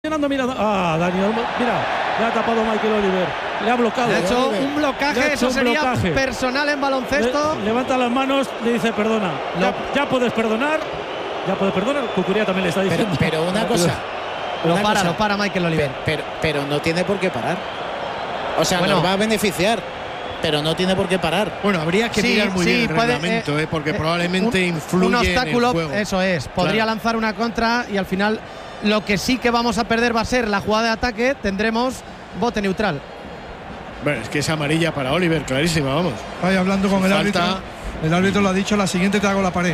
Mira, Daniel, mira, le ha tapado Michael Oliver, le ha bloqueado. Le ha hecho un blocaje, eso sería personal en baloncesto. Levanta las manos, le dice perdona. Ya puedes perdonar. Cucurella también le está diciendo. Pero una cosa. Lo para Michael Oliver. Pero no tiene por qué parar. O sea, bueno, nos va a beneficiar, pero no tiene por qué parar. Bueno, habría que mirar muy bien el reglamento, porque probablemente influye un obstáculo, en el juego. eso es. Podría lanzar una contra y al final lo que sí que vamos a perder va a ser la jugada de ataque. Tendremos bote neutral. Bueno, es que es amarilla para Oliver, clarísima, vamos. Vaya, hablando con el árbitro. El árbitro lo ha dicho, la siguiente te hago la pared.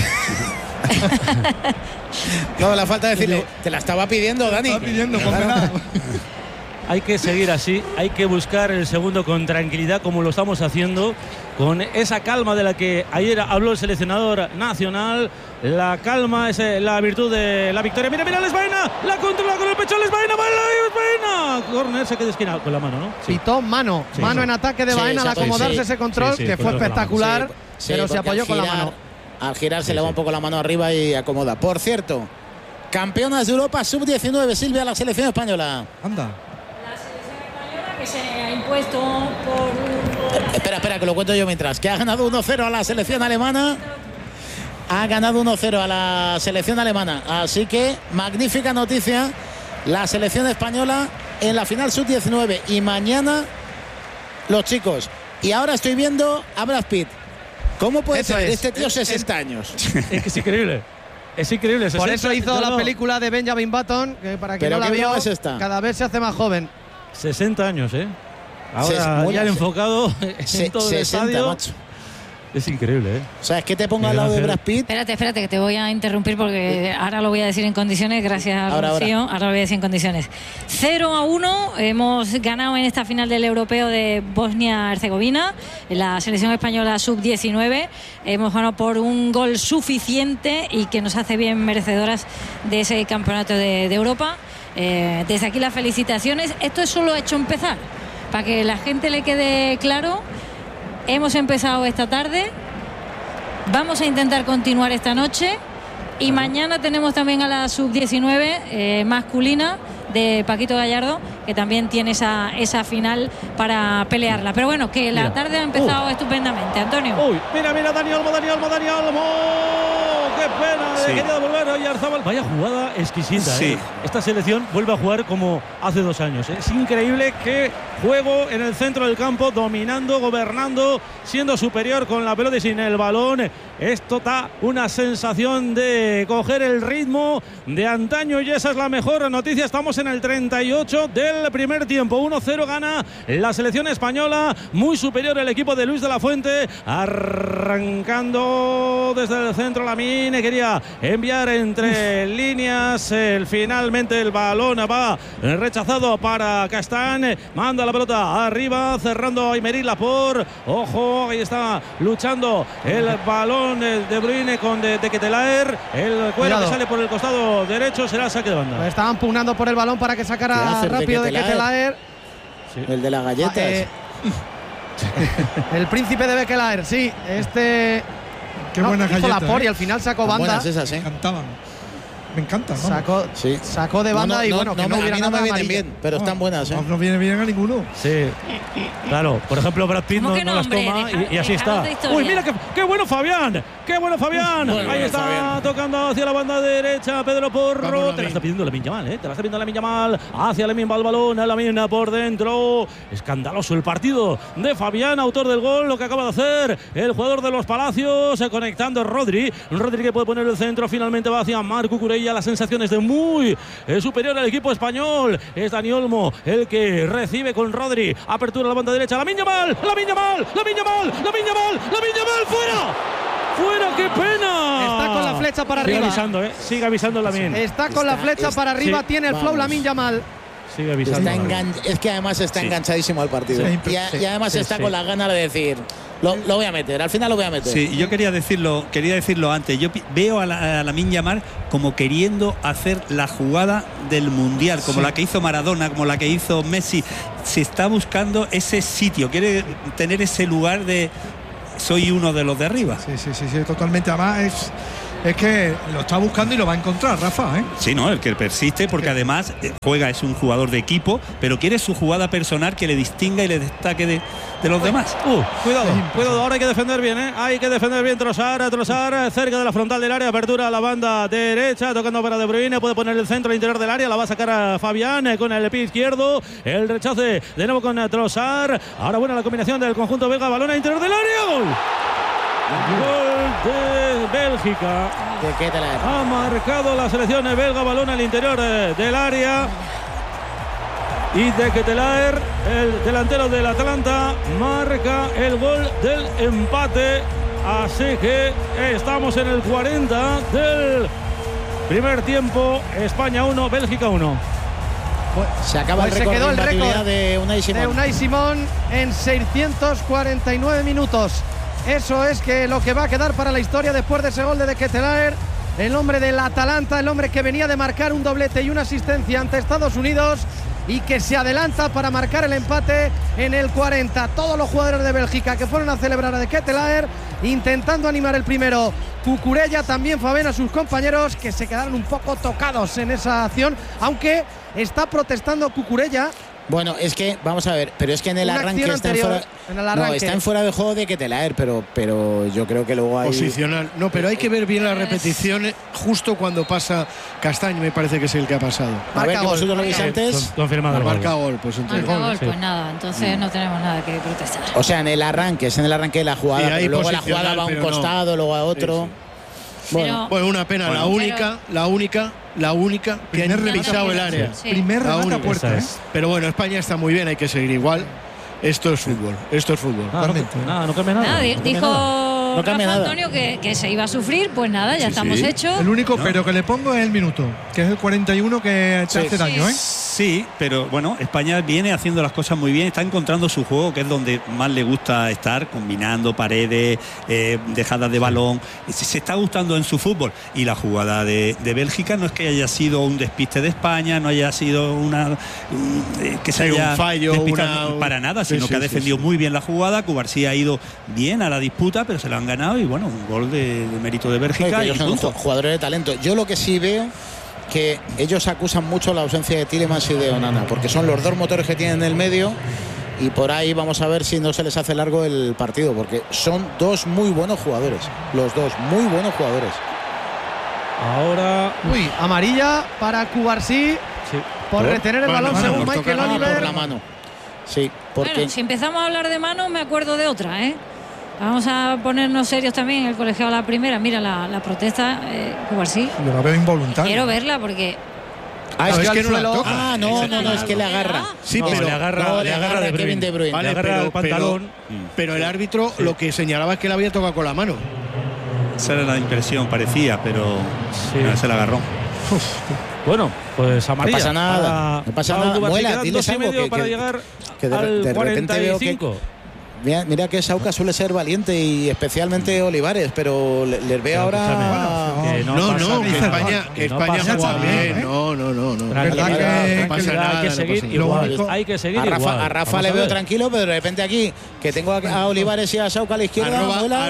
No, la falta de decirle, te la estaba pidiendo, Dani. Estaba pidiendo, condenado. Hay que seguir así, hay que buscar el segundo con tranquilidad, como lo estamos haciendo, con esa calma de la que ayer habló el seleccionador nacional. La calma es la virtud de la victoria. Mira, Lesbaina, la controla con el pecho, Lesbaina, corner, se queda de esquina con la mano, ¿no? Sí. Pitó mano en ataque de Baena al acomodarse ese control, que fue espectacular, pero se apoyó con la mano. Al girar se le va un poco la mano arriba y acomoda. Por cierto, campeonas de Europa sub-19, Silvia, la selección española. Anda. Que se ha impuesto por... Espera, que lo cuento yo mientras. Que ha ganado 1-0 a la selección alemana. Ha ganado 1-0 a la selección alemana. Así que, magnífica noticia. La selección española en la final sub-19. Y mañana, los chicos. Y ahora estoy viendo a Brad Pitt. ¿Cómo puede ser este tío 60 años? Es que es increíble. Es increíble. Por eso hizo la película de Benjamin Button, que para quien no la vio, cada vez se hace más joven. 60 años, ¿eh? Ahora ya enfocado en todo el estadio. Macho. Es increíble, ¿eh? O sea, es que te ponga al lado de Brad Pitt. Espérate, que te voy a interrumpir porque ahora lo voy a decir en condiciones, gracias Rocío. Ahora lo voy a decir en condiciones. 0-1, hemos ganado en esta final del europeo de Bosnia-Herzegovina, la selección española sub-19. Hemos ganado por un gol suficiente y que nos hace bien merecedoras de ese campeonato de Europa. Desde aquí las felicitaciones. Esto es solo hecho empezar, para que la gente le quede claro. Hemos empezado esta tarde, vamos a intentar continuar esta noche y mañana tenemos también a la sub-19 masculina de Paquito Gallardo, que también tiene esa final para pelearla. Pero bueno, que la tarde ha empezado estupendamente. Antonio. Mira, Dani Olmo. ¡Qué pena! Quería volver a Oyarzabal. Vaya jugada exquisita, ¿eh? Esta selección vuelve a jugar como hace 2 años. Es increíble que juego en el centro del campo, dominando, gobernando, siendo superior con la pelota y sin el balón. Esto da una sensación de coger el ritmo de antaño y esa es la mejor noticia. Estamos en el 38 del primer tiempo. 1-0 gana la selección española. Muy superior el equipo de Luis de la Fuente. Arrancando desde el centro Lamine. Quería enviar entre líneas. Finalmente el balón va rechazado para Castán. Manda la pelota arriba, cerrando a Aymeric Laporte. Ojo, ahí está luchando el balón de Bruyne con de Ketelaere. El cuero que sale por el costado derecho será saque de banda. Pues estaban pugnando por el balón para que sacara rápido de Ketelaere. El de las galletas. El príncipe de Bekelaer, sí. Qué buenas galletas. Laporte y al final sacó banda. Buenas esas, Me encantaban. Me encantan, ¿no? Sacó de banda y bueno, que no hubiera nada me vienen amarillo. bien, pero están buenas, ¿eh? No viene bien a ninguno. Sí, claro. Por ejemplo, Brad Pitt no las toma y así está. Uy, mira qué bueno Fabián. Ahí está tocando hacia la banda derecha Pedro Porro. Te la está pidiendo Lamine Yamal, ¿eh? Te la está pidiendo Lamine Yamal. Hacia Lamine va el balón, a Lamine por dentro. Escandaloso el partido de Fabián, autor del gol. Lo que acaba de hacer el jugador de los Palacios, conectando Rodri que puede poner el centro. Finalmente va hacia Marc Cucurella. Las sensaciones de muy superior al equipo español. Es Dani Olmo el que recibe con Rodri. Apertura a la banda derecha. Lamine Yamal. ¡Fuera! ¡Qué pena! Está con la flecha para arriba. Sigue avisando Lamine. Está con la flecha para arriba. Tiene el flow Lamine Yamal. Sigue avisando. Es que además está enganchadísimo al partido. Y además está con las ganas de decir, lo voy a meter, al final lo voy a meter. Sí, yo quería decirlo antes. Yo veo a Lamine Yamal como queriendo hacer la jugada del Mundial, como la que hizo Maradona, como la que hizo Messi. Se está buscando ese sitio, quiere tener ese lugar de soy uno de los de arriba. Sí, totalmente. Además es que lo está buscando y lo va a encontrar, Rafa, ¿eh? Sí, no, el que persiste, porque además juega, es un jugador de equipo, pero quiere su jugada personal que le distinga y le destaque de los demás. Cuidado, ahora hay que defender bien, ¿eh? Hay que defender bien. Trossard cerca de la frontal del área, apertura a la banda derecha, tocando para De Bruyne, puede poner el centro al interior del área, la va a sacar a Fabián con el pie izquierdo, el rechace de nuevo con Trossard. Ahora buena la combinación del conjunto belga, balón al interior del área, gol. Gol de Bélgica. Ha marcado la selección belga, balón al interior del área. Y De Ketelaere, el delantero del Atalanta, marca el gol del empate. Así que estamos en el 40 del primer tiempo. España 1, Bélgica 1. Se acaba el récord, quedó el récord de Unai Simón en 649 minutos. Eso es lo que va a quedar para la historia después de ese gol de De Ketelaere. El hombre del Atalanta, el hombre que venía de marcar un doblete y una asistencia ante Estados Unidos y que se adelanta para marcar el empate en el 40. Todos los jugadores de Bélgica que fueron a celebrar a De Ketelaere, intentando animar el primero. Cucurella también fue a ver a sus compañeros, que se quedaron un poco tocados en esa acción, aunque está protestando Cucurella. Bueno, es que, vamos a ver, pero es que en el arranque está en fuera de juego de Ketelaere, pero yo creo que luego hay... Posicional. No, pero hay que ver bien la repetición justo cuando pasa Castaño, me parece que es el que ha pasado. A ver, que vosotros lo veis antes. Confirmado. Marca gol, pues entonces. Pues nada, entonces no tenemos nada que protestar. O sea, en el arranque de la jugada, pero luego la jugada va a un costado, luego a otro. Bueno, una pena, la única que han revisado el área. Primer remate a puerta, ¿eh? Pero bueno, España está muy bien, hay que seguir igual. Esto es fútbol. No cambia nada. Dijo Rafa Antonio que se iba a sufrir, pues nada, ya estamos hechos. El único pero que le pongo es el minuto, que es el 41 que te hace daño, ¿eh? Sí, pero bueno, España viene haciendo las cosas muy bien, está encontrando su juego, que es donde más le gusta estar, combinando paredes, dejadas de balón. Se está gustando en su fútbol. Y la jugada de Bélgica no es que haya sido un despiste de España, no haya sido que se haya un fallo, para nada, sino que ha defendido muy bien la jugada. Cubarsí ha ido bien a la disputa, pero se lo han ganado y bueno, un gol de mérito de Bélgica. Ellos son jugadores de talento. Yo lo que sí veo que ellos acusan mucho la ausencia de Tielemans y de Onana, porque son los dos motores que tienen en el medio, y por ahí vamos a ver si no se les hace largo el partido, porque son dos muy buenos jugadores, los dos muy buenos jugadores. Ahora amarilla para Cubarsí por retener el balón según Michael Oliver. Por la mano. Sí, porque bueno, si empezamos a hablar de mano, me acuerdo de otra, ¿eh? Vamos a ponernos serios también. El colegiado a la primera. Mira la protesta, Cubarsí. Yo la veo involuntaria. Quiero verla porque... es que no la toca. No, es que le agarra. Sí, pero le agarra de Kevin De Bruyne. Vale, le agarra el pantalón. Pero el árbitro lo que señalaba es que la había tocado con la mano. Esa era la impresión, parecía, pero no, se la agarró. Bueno, pues amarilla. No pasa nada. Muela, diles algo para llegar que al 45. Mira que Sauca suele ser valiente y especialmente Olivares, pero les veo ahora. Que España juega bien. No. Hay que seguir igual. Hay que seguir igual. A Rafa le veo tranquilo, pero de repente aquí, que tengo a Olivares y a Sauca a la izquierda.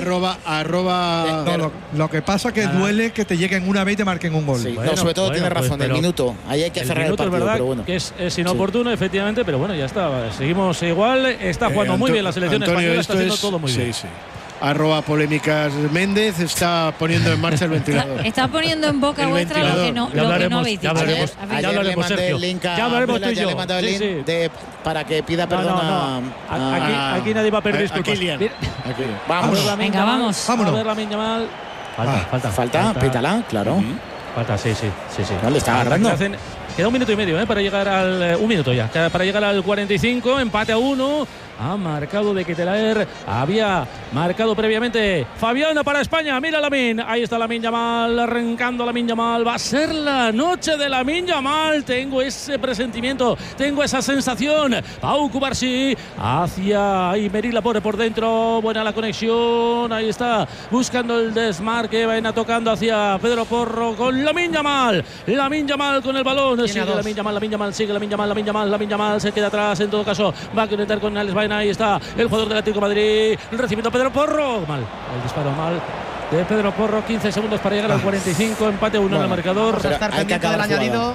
Lo que pasa que duele que te lleguen una vez y te marquen un gol. Sí, sobre todo tiene razón, el minuto. Ahí hay que cerrar el partido, pero bueno. Que es inoportuno, efectivamente, pero bueno, ya está. Seguimos igual. Está jugando muy bien la selección española, está haciendo todo muy bien. @polémicas Méndez está poniendo en marcha el ventilador. Está poniendo en boca vuestra lo que no habéis dicho. Ya hablaremos, Sergio. Ya hablaremos tú y yo. Le he mandado el link para que pida perdón aquí nadie va a pedir disculpas. Vamos. Venga, vamos. A ver la Yamal. Falta, pítala, claro. Falta, sí. No, le está agarrando. Queda un minuto y medio para llegar al... un minuto ya. Para llegar al 45, empate a 1. Ha marcado De Ketelaere. Había marcado previamente Fabián para España. Mira Lamine. Ahí está Lamine Yamal. Arrancando Lamine Yamal. Va a ser la noche de Lamine Yamal. Tengo ese presentimiento. Tengo esa sensación. Pau Cubarsí hacia Aymeric Laporte por dentro. Buena la conexión. Ahí está. Buscando el desmarque. Va tocando hacia Pedro Porro con Lamine Yamal. Lamine Yamal con el balón. Sigue Lamine Yamal. Sigue Lamine Yamal. Se queda atrás. En todo caso va a conectar con Alex Baena. Ahí está el jugador del Atlético de Madrid, recibiendo a Pedro Porro. Mal, el disparo mal. de Pedro Porro. 15 segundos para llegar al 45. Empate 1 en el marcador. Vamos a estar pendiente del añadido.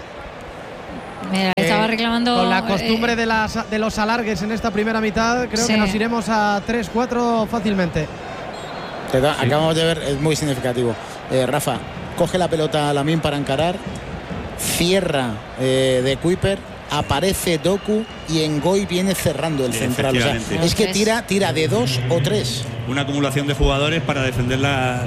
Mira, estaba reclamando. Con la costumbre de los alargues en esta primera mitad, creo que nos iremos a 3-4 fácilmente. Acabamos de ver, es muy significativo. Rafa, coge la pelota a Lamine para encarar, cierra de Kuiper, aparece Doku y Ngoy viene cerrando el central. O sea, es que tira de 2 o 3. Una acumulación de jugadores para defender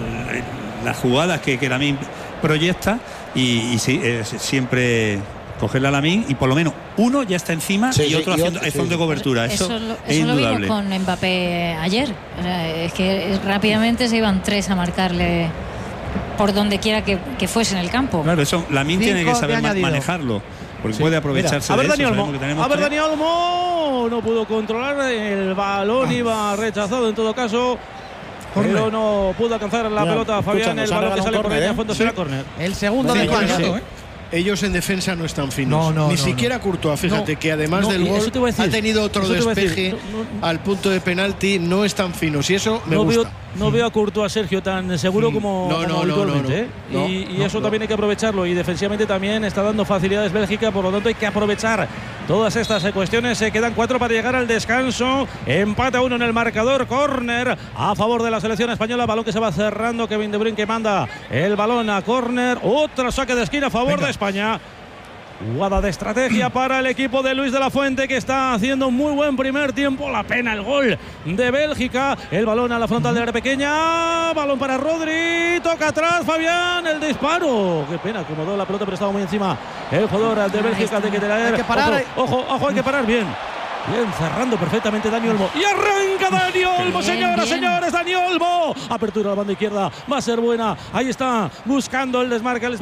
las jugadas que Lamine proyecta y sí, siempre cogerla a Lamine y por lo menos uno ya está encima y otro haciendo fondo de cobertura. Eso es indudable. Lo vimos con Mbappé ayer. O sea, es que rápidamente se iban 3 a marcarle por donde quiera que fuese en el campo. Claro, eso Lamine tiene que saber manejarlo. Porque puede aprovecharse de eso. A ver, Dani Olmo no pudo controlar el balón, iba rechazado en todo caso. Pero no pudo alcanzar la pelota Fabián. El balón que sale por ahí a fondo será córner. El segundo de Juan. Ellos en defensa no están finos. Ni siquiera Courtois, fíjate que además del gol ha tenido otro despeje al punto de penalti, no están finos y eso me gusta. No veo a Courtois, Sergio, tan seguro como habitualmente. Y eso también hay que aprovecharlo. Y defensivamente también está dando facilidades Bélgica, por lo tanto hay que aprovechar todas estas cuestiones. Se quedan 4 para llegar al descanso. Empate 1 en el marcador. Córner a favor de la selección española. Balón que se va cerrando. Kevin De Bruyne que manda el balón a córner. Otro saque de esquina a favor de España. Jugada de estrategia para el equipo de Luis de la Fuente, que está haciendo un muy buen primer tiempo. La pena el gol de Bélgica. El balón a la frontal del área pequeña. Balón para Rodri. Toca atrás Fabián. El disparo. Qué pena, acomodó la pelota, pero estaba muy encima el jugador de Bélgica de Ketelaere. Hay que parar. Ojo, hay que parar bien. Bien, cerrando perfectamente Dani Olmo. Y arranca Dani Olmo, señoras, señores. Dani Olmo. Apertura a la banda izquierda. Va a ser buena. Ahí está. Buscando el desmarque Alex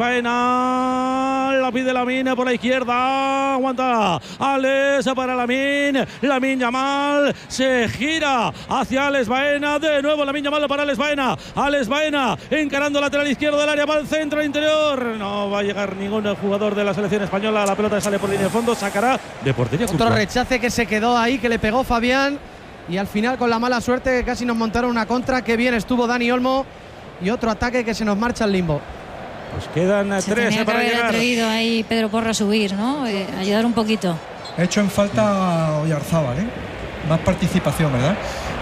Baena. La pide Lamine por la izquierda. Aguanta Alex para Lamine. Lamine Yamal. Se gira hacia Alex Baena. De nuevo Lamine Yamal para Alex Baena. Alex Baena encarando lateral izquierdo del área. Va al centro interior. No va a llegar ningún jugador de la selección española. La pelota sale por línea de fondo. Sacará de portería. Otro rechace que se quedó ahí, que le pegó Fabián y al final con la mala suerte que casi nos montaron una contra. Que bien estuvo Dani Olmo y otro ataque que se nos marcha al limbo. Pues quedan 3 para llegar. Se ha atrevido ahí Pedro Porro a subir, ¿no? Ayudar un poquito. He hecho en falta a Oyarzábal, más participación, ¿verdad?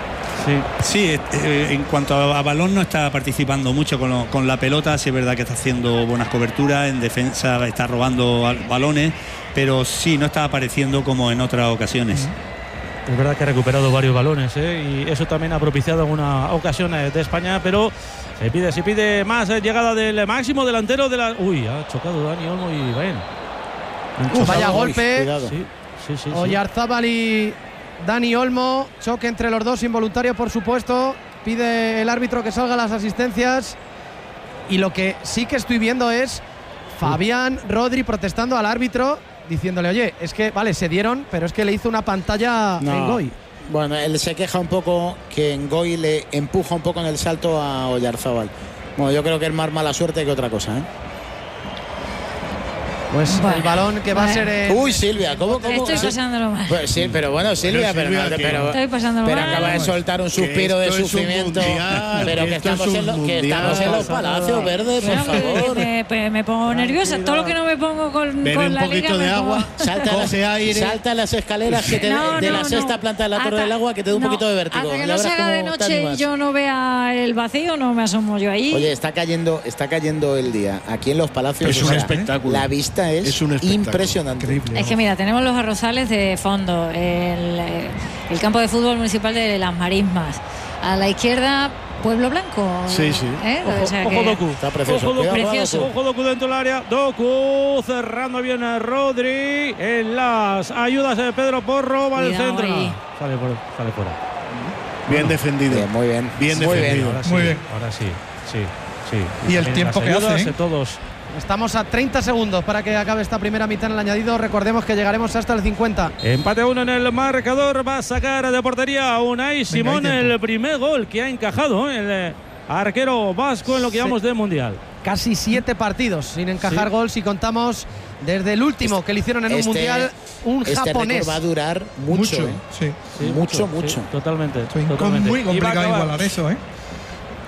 Sí, en cuanto a balón no está participando mucho con la pelota. Sí es verdad que está haciendo buenas coberturas, en defensa está robando balones, pero sí no está apareciendo como en otras ocasiones. Es verdad que ha recuperado varios balones, y eso también ha propiciado alguna ocasión de España, pero se pide más llegada del máximo delantero de la... Uy, ha chocado Dani Olmo y Baena. Vaya golpe. Sí. Oyarzábal y Dani Olmo, choque entre los dos, involuntario por supuesto. Pide el árbitro que salga las asistencias. Y lo que sí que estoy viendo es Fabián, Rodri protestando al árbitro, diciéndole, oye, es que, vale, se dieron, pero es que le hizo una pantalla a Ngoy. Bueno, él se queja un poco que Ngoy le empuja un poco en el salto a Oyarzábal. Bueno, yo creo que es más mala suerte que otra cosa, Pues el balón que va a ser Uy, Silvia, ¿cómo? Estoy pasándolo mal. Pues sí, pero bueno, Silvia, estoy pasándolo mal. Acaba de soltar un suspiro de sufrimiento. Pero que estamos en los Palacios Verdes, por favor. Me pongo nerviosa. Todo lo que no me pongo con Bebe la un poquito de agua. Salta las escaleras de la sexta planta de la Torre del Agua, que te da un poquito de vértigo. Hasta que no se haga de noche y yo no vea el vacío, no me asomo yo ahí. Oye, está cayendo el día. Aquí en los Palacios es un espectáculo. La vista es impresionante. Increíble. Es que mira, tenemos los arrozales de fondo, el campo de fútbol municipal de Las Marismas, a la izquierda Pueblo Blanco. Sí. Ojo Doku. Está precioso. Ojo Doku dentro del área. Doku cerrando bien a Rodri. En las ayudas de Pedro Porro. Va al centro. Sale fuera. Bien defendido. Muy bien. Bien defendido. Muy bien. Ahora sí. Y el tiempo que hace. Todos. Estamos a 30 segundos para que acabe esta primera mitad en el añadido. Recordemos que llegaremos hasta el 50. Empate 1 en el marcador. Va a sacar de portería Unai Simón el primer gol que ha encajado el arquero vasco en lo que llamamos de Mundial. Casi 7 partidos sin encajar gol si contamos desde el último que le hicieron en un Mundial, un japonés. Va a durar mucho. Mucho. Sí, totalmente. Muy complicado igualar eso,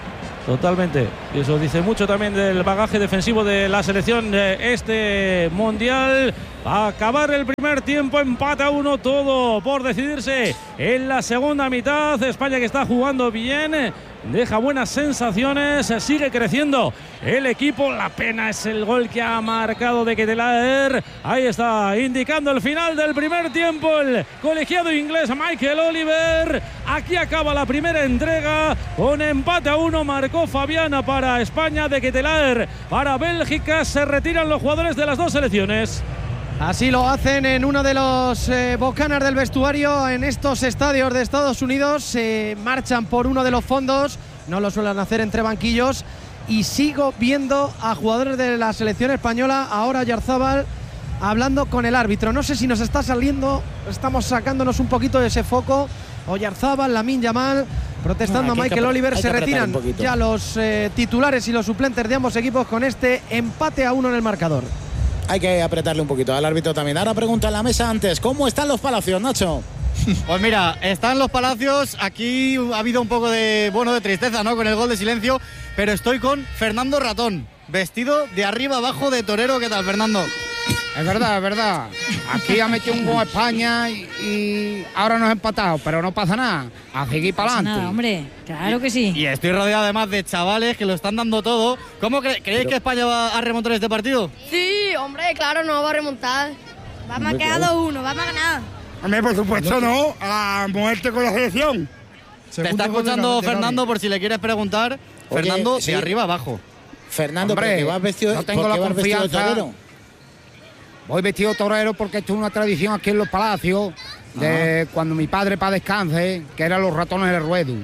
Totalmente. Y eso dice mucho también del bagaje defensivo de la selección de este mundial. Va a acabar el primer tiempo, empate a 1, todo por decidirse en la segunda mitad. España que está jugando bien, deja buenas sensaciones, sigue creciendo el equipo. La pena es el gol que ha marcado de Ketelaere. Ahí está, indicando el final del primer tiempo el colegiado inglés Michael Oliver. Aquí acaba la primera entrega con empate a 1. Marcó Fabiana para España, de Ketelaere para Bélgica. Se retiran los jugadores de las dos selecciones. Así lo hacen en uno de los bocanas del vestuario en estos estadios de Estados Unidos. Se marchan por uno de los fondos, no lo suelen hacer entre banquillos. Y sigo viendo a jugadores de la selección española, ahora Oyarzábal, hablando con el árbitro. No sé si nos está saliendo, estamos sacándonos un poquito de ese foco. Oyarzábal, Lamine Yamal, protestando a Michael Oliver. Se retiran ya los titulares y los suplentes de ambos equipos con este empate a 1 en el marcador. Hay que apretarle un poquito al árbitro también. Ahora pregunta en la mesa antes, ¿cómo están los Palacios, Nacho? Pues mira, están los Palacios. Aquí ha habido un poco de tristeza, ¿no? Con el gol de silencio. Pero estoy con Fernando Ratón, vestido de arriba abajo de torero. ¿Qué tal, Fernando? Es verdad, es verdad. Aquí ha metido un gol a España y ahora nos ha empatado, pero no pasa nada. A seguir para adelante. Nada, hombre, claro que sí. Y estoy rodeado además de chavales que lo están dando todo. ¿Cómo creéis que España va a remontar este partido? Sí, hombre, claro, no va a remontar. Vamos a quedar 2-1, vamos a ganar. Hombre, por supuesto no, a muerte con la selección. Te está escuchando Fernando por si le quieres preguntar. Oye, Fernando, sí, de arriba abajo. Fernando, hombre, vas vestido, no tengo la confianza. Voy vestido torero porque esto es una tradición aquí en los Palacios de cuando mi padre para descanse, que eran los ratones del ruedo.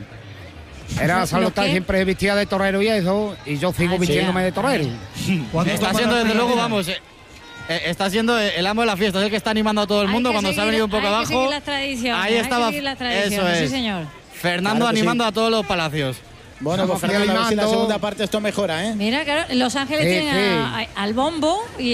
Era Salotá siempre vestida de torero y eso, y yo sigo vistiéndome de torero. Está siendo desde luego, vamos, está siendo el amo de la fiesta, es el que está animando a todo el mundo cuando se ha venido un poco abajo. Ahí estaba, eso es. Sí, señor. Fernando animando a todos los Palacios. Bueno, pues Fernando, a ver si la segunda parte esto mejora, ¿eh? Mira, claro, Los Ángeles tienen al bombo y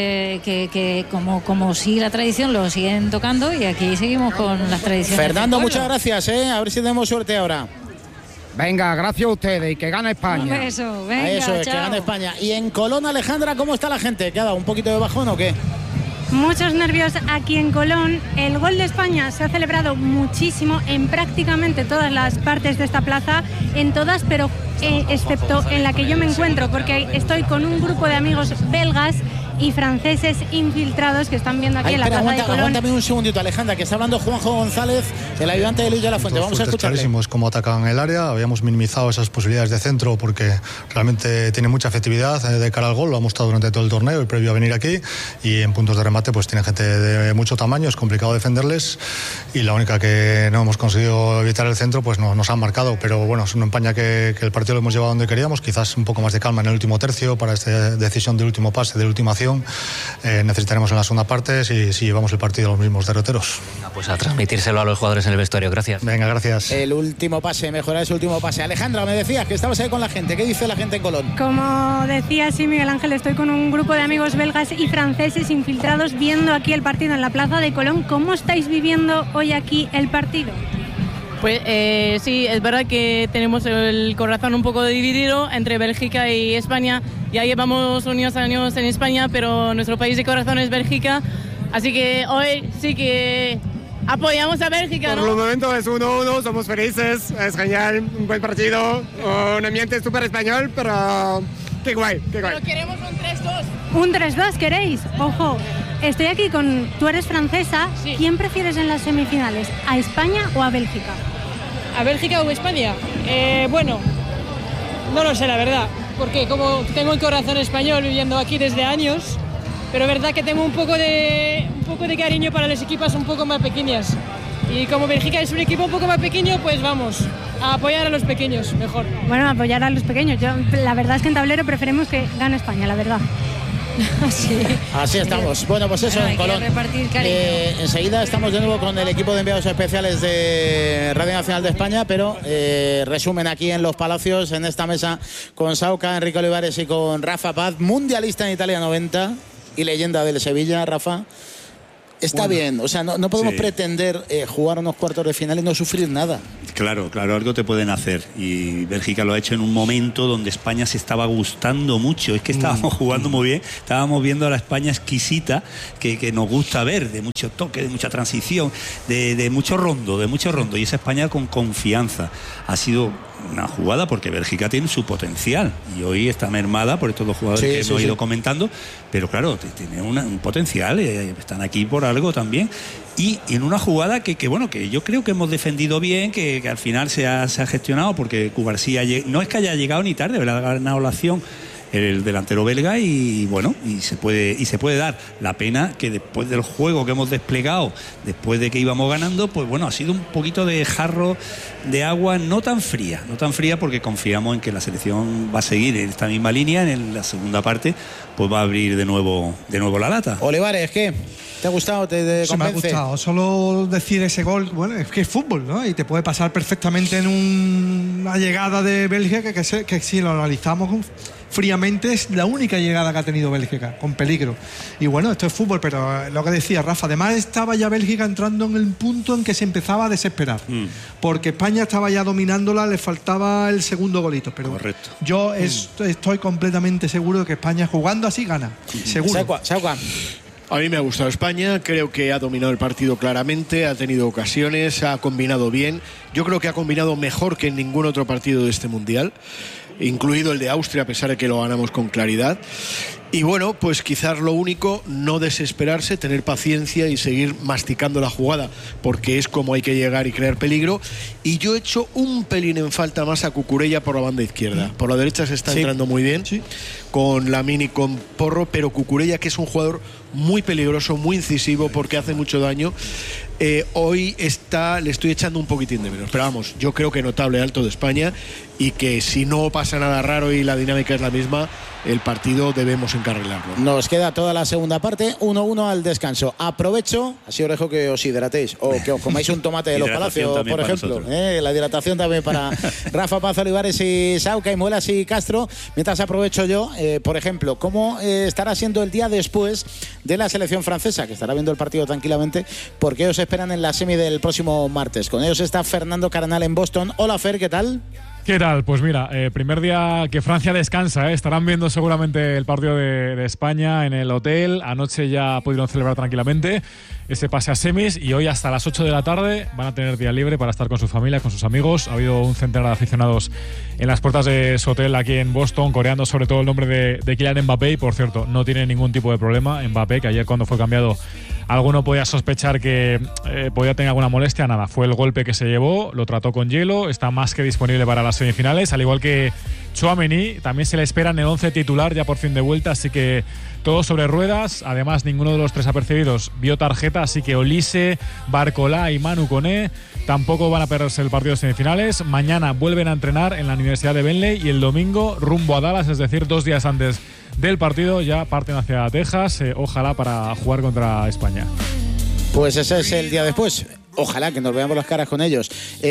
que como sigue la tradición lo siguen tocando y aquí seguimos con las tradiciones. Fernando, muchas gracias, a ver si tenemos suerte ahora. Venga, gracias a ustedes y que gane España. Un beso, venga, eso es, chao. Que gane España. Y en Colón, Alejandra, ¿cómo está la gente? ¿Qué ha dado? ¿Un poquito de bajón o qué? Muchos nervios aquí en Colón. El gol de España se ha celebrado muchísimo en prácticamente todas las partes de esta plaza, en todas, pero excepto en la que yo me encuentro, porque estoy con un grupo de amigos belgas y franceses infiltrados que están viendo aquí en la plaza de Colón. Aguántame un segundito, Alejandra, que está hablando Juanjo González, el ayudante de Luis de la Fuente. Vamos a escucharle. Clarísimos cómo atacan el área. Habíamos minimizado esas posibilidades de centro porque realmente tiene mucha efectividad de cara al gol. Lo ha mostrado durante todo el torneo y previo a venir aquí. Y en puntos de remate pues tiene gente de mucho tamaño, es complicado defenderles. Y la única que no hemos conseguido evitar el centro pues no, nos han marcado. Pero bueno, es una empaña que el partido lo hemos llevado donde queríamos. Quizás un poco más de calma en el último tercio para esta decisión del último pase, de la última acción. Necesitaremos en la segunda parte si llevamos el partido a los mismos derroteros. Pues a transmitírselo a los jugadores en el vestuario. Gracias. Venga, gracias. El último pase, mejorar ese último pase. Alejandra, me decías que estabas ahí con la gente. ¿Qué dice la gente en Colón? Como decía, sí, Miguel Ángel, estoy con un grupo de amigos belgas y franceses infiltrados viendo aquí el partido en la plaza de Colón. ¿Cómo estáis viviendo hoy aquí el partido? Pues sí, es verdad que tenemos el corazón un poco dividido entre Bélgica y España. Ya llevamos unos años en España, pero nuestro país de corazón es Bélgica. Así que hoy sí que apoyamos a Bélgica, ¿no? Por el momento es 1-1, somos felices, es genial, un buen partido, un ambiente súper español, pero qué guay, qué guay. Pero queremos un 3-2. ¿Un 3-2 queréis? Ojo, estoy aquí con... Tú eres francesa, sí. ¿Quién prefieres en las semifinales? ¿A España o a Bélgica? ¿A Bélgica o España? Bueno, no lo sé, la verdad, porque como tengo el corazón español viviendo aquí desde años, pero verdad que tengo un poco de cariño para las equipas un poco más pequeñas. Y como Bélgica es un equipo un poco más pequeño, pues vamos a apoyar a los pequeños, mejor. Bueno, apoyar a los pequeños. La verdad es que en tablero preferimos que gane España, la verdad. Sí. Así estamos. Bueno, pues eso, en Colón. Enseguida estamos de nuevo con el equipo de enviados especiales de Radio Nacional de España, pero resumen aquí en Los Palacios, en esta mesa, con Sauca, Enrique Olivares y con Rafa Paz, mundialista en Italia 90 y leyenda del Sevilla, Rafa. está bien. O sea, no podemos pretender jugar unos cuartos de final y no sufrir nada. Claro, algo te pueden hacer. Y Bélgica lo ha hecho en un momento donde España se estaba gustando mucho. Es que estábamos jugando muy bien. Estábamos viendo a la España exquisita que nos gusta ver, de mucho toque, de mucha transición, de mucho rondo. Y esa España con confianza. Ha sido una jugada porque Bélgica tiene su potencial y hoy está mermada por estos dos jugadores que hemos ido comentando, pero claro, tiene un potencial, están aquí por algo también, y en una jugada que yo creo que hemos defendido bien, que al final se ha gestionado, porque Cubarsí no es que haya llegado ni tarde, ¿verdad? Ha ganado la acción el delantero belga y se puede dar. La pena que después del juego que hemos desplegado, después de que íbamos ganando, pues bueno, ha sido un poquito de jarro de agua no tan fría porque confiamos en que la selección va a seguir en esta misma línea. En la segunda parte pues va a abrir de nuevo la lata. Olivares, ¿qué? ¿Te ha gustado? ¿Te convence? Me ha gustado. Solo decir ese gol, bueno, es que es fútbol, ¿no? Y te puede pasar perfectamente en una llegada de Bélgica que si lo analizamos fríamente es la única llegada que ha tenido Bélgica, con peligro. Y bueno, esto es fútbol, pero lo que decía Rafa, además estaba ya Bélgica entrando en el punto en que se empezaba a desesperar. Porque España estaba ya dominándola, le faltaba el segundo golito. Pero correcto. Yo estoy completamente seguro de que España jugando así gana. Seguro. Sauca. A mí me ha gustado España, creo que ha dominado el partido claramente, ha tenido ocasiones, ha combinado bien. Yo creo que ha combinado mejor que en ningún otro partido de este Mundial, incluido el de Austria, a pesar de que lo ganamos con claridad. Y bueno, pues quizás lo único, no desesperarse, tener paciencia y seguir masticando la jugada, porque es como hay que llegar y crear peligro. Y yo he hecho un pelín en falta más a Cucurella por la banda izquierda. Por la derecha se está entrando muy bien, con Lamine y con Porro, pero Cucurella, que es un jugador muy peligroso, muy incisivo, porque hace mucho daño, hoy le estoy echando un poquitín de menos. Pero vamos, yo creo que notable alto de España, y que si no pasa nada raro y la dinámica es la misma, el partido debemos encarrilarlo. Nos queda toda la segunda parte, 1-1 al descanso. Aprovecho, así os dejo que os hidratéis o que os comáis un tomate de los Palacios, por ejemplo. La hidratación también para Rafa Paz, Olivares y Sauca, y Muelas y Castro. Mientras aprovecho yo, por ejemplo, ¿cómo estará siendo el día después de la selección francesa, que estará viendo el partido tranquilamente, porque ellos esperan en la semi del próximo martes? Con ellos está Fernando Carnal en Boston. Hola, Fer, ¿qué tal? ¿Qué tal? Pues mira, primer día que Francia descansa, estarán viendo seguramente el partido de España en el hotel. Anoche ya pudieron celebrar tranquilamente ese pase a semis y hoy hasta las 8 de la tarde van a tener día libre para estar con su familia, con sus amigos. Ha habido un centenar de aficionados en las puertas de su hotel aquí en Boston, coreando sobre todo el nombre de Kylian Mbappé. Y por cierto, no tiene ningún tipo de problema Mbappé, que ayer cuando fue cambiado alguno podía sospechar que podía tener alguna molestia. Nada, fue el golpe que se llevó, lo trató con hielo, está más que disponible para las semifinales, al igual que Tchouaméni. También se le espera en el 11 titular ya por fin de vuelta, así que todo sobre ruedas. Además, ninguno de los tres apercibidos vio tarjeta, así que Olise, Barcolá y Manu Koné tampoco van a perderse el partido de semifinales. Mañana vuelven a entrenar en la Universidad de Bentley y el domingo rumbo a Dallas, es decir, 2 días antes del partido ya parten hacia Texas, ojalá para jugar contra España. Pues ese es el día después. Ojalá que nos veamos las caras con ellos.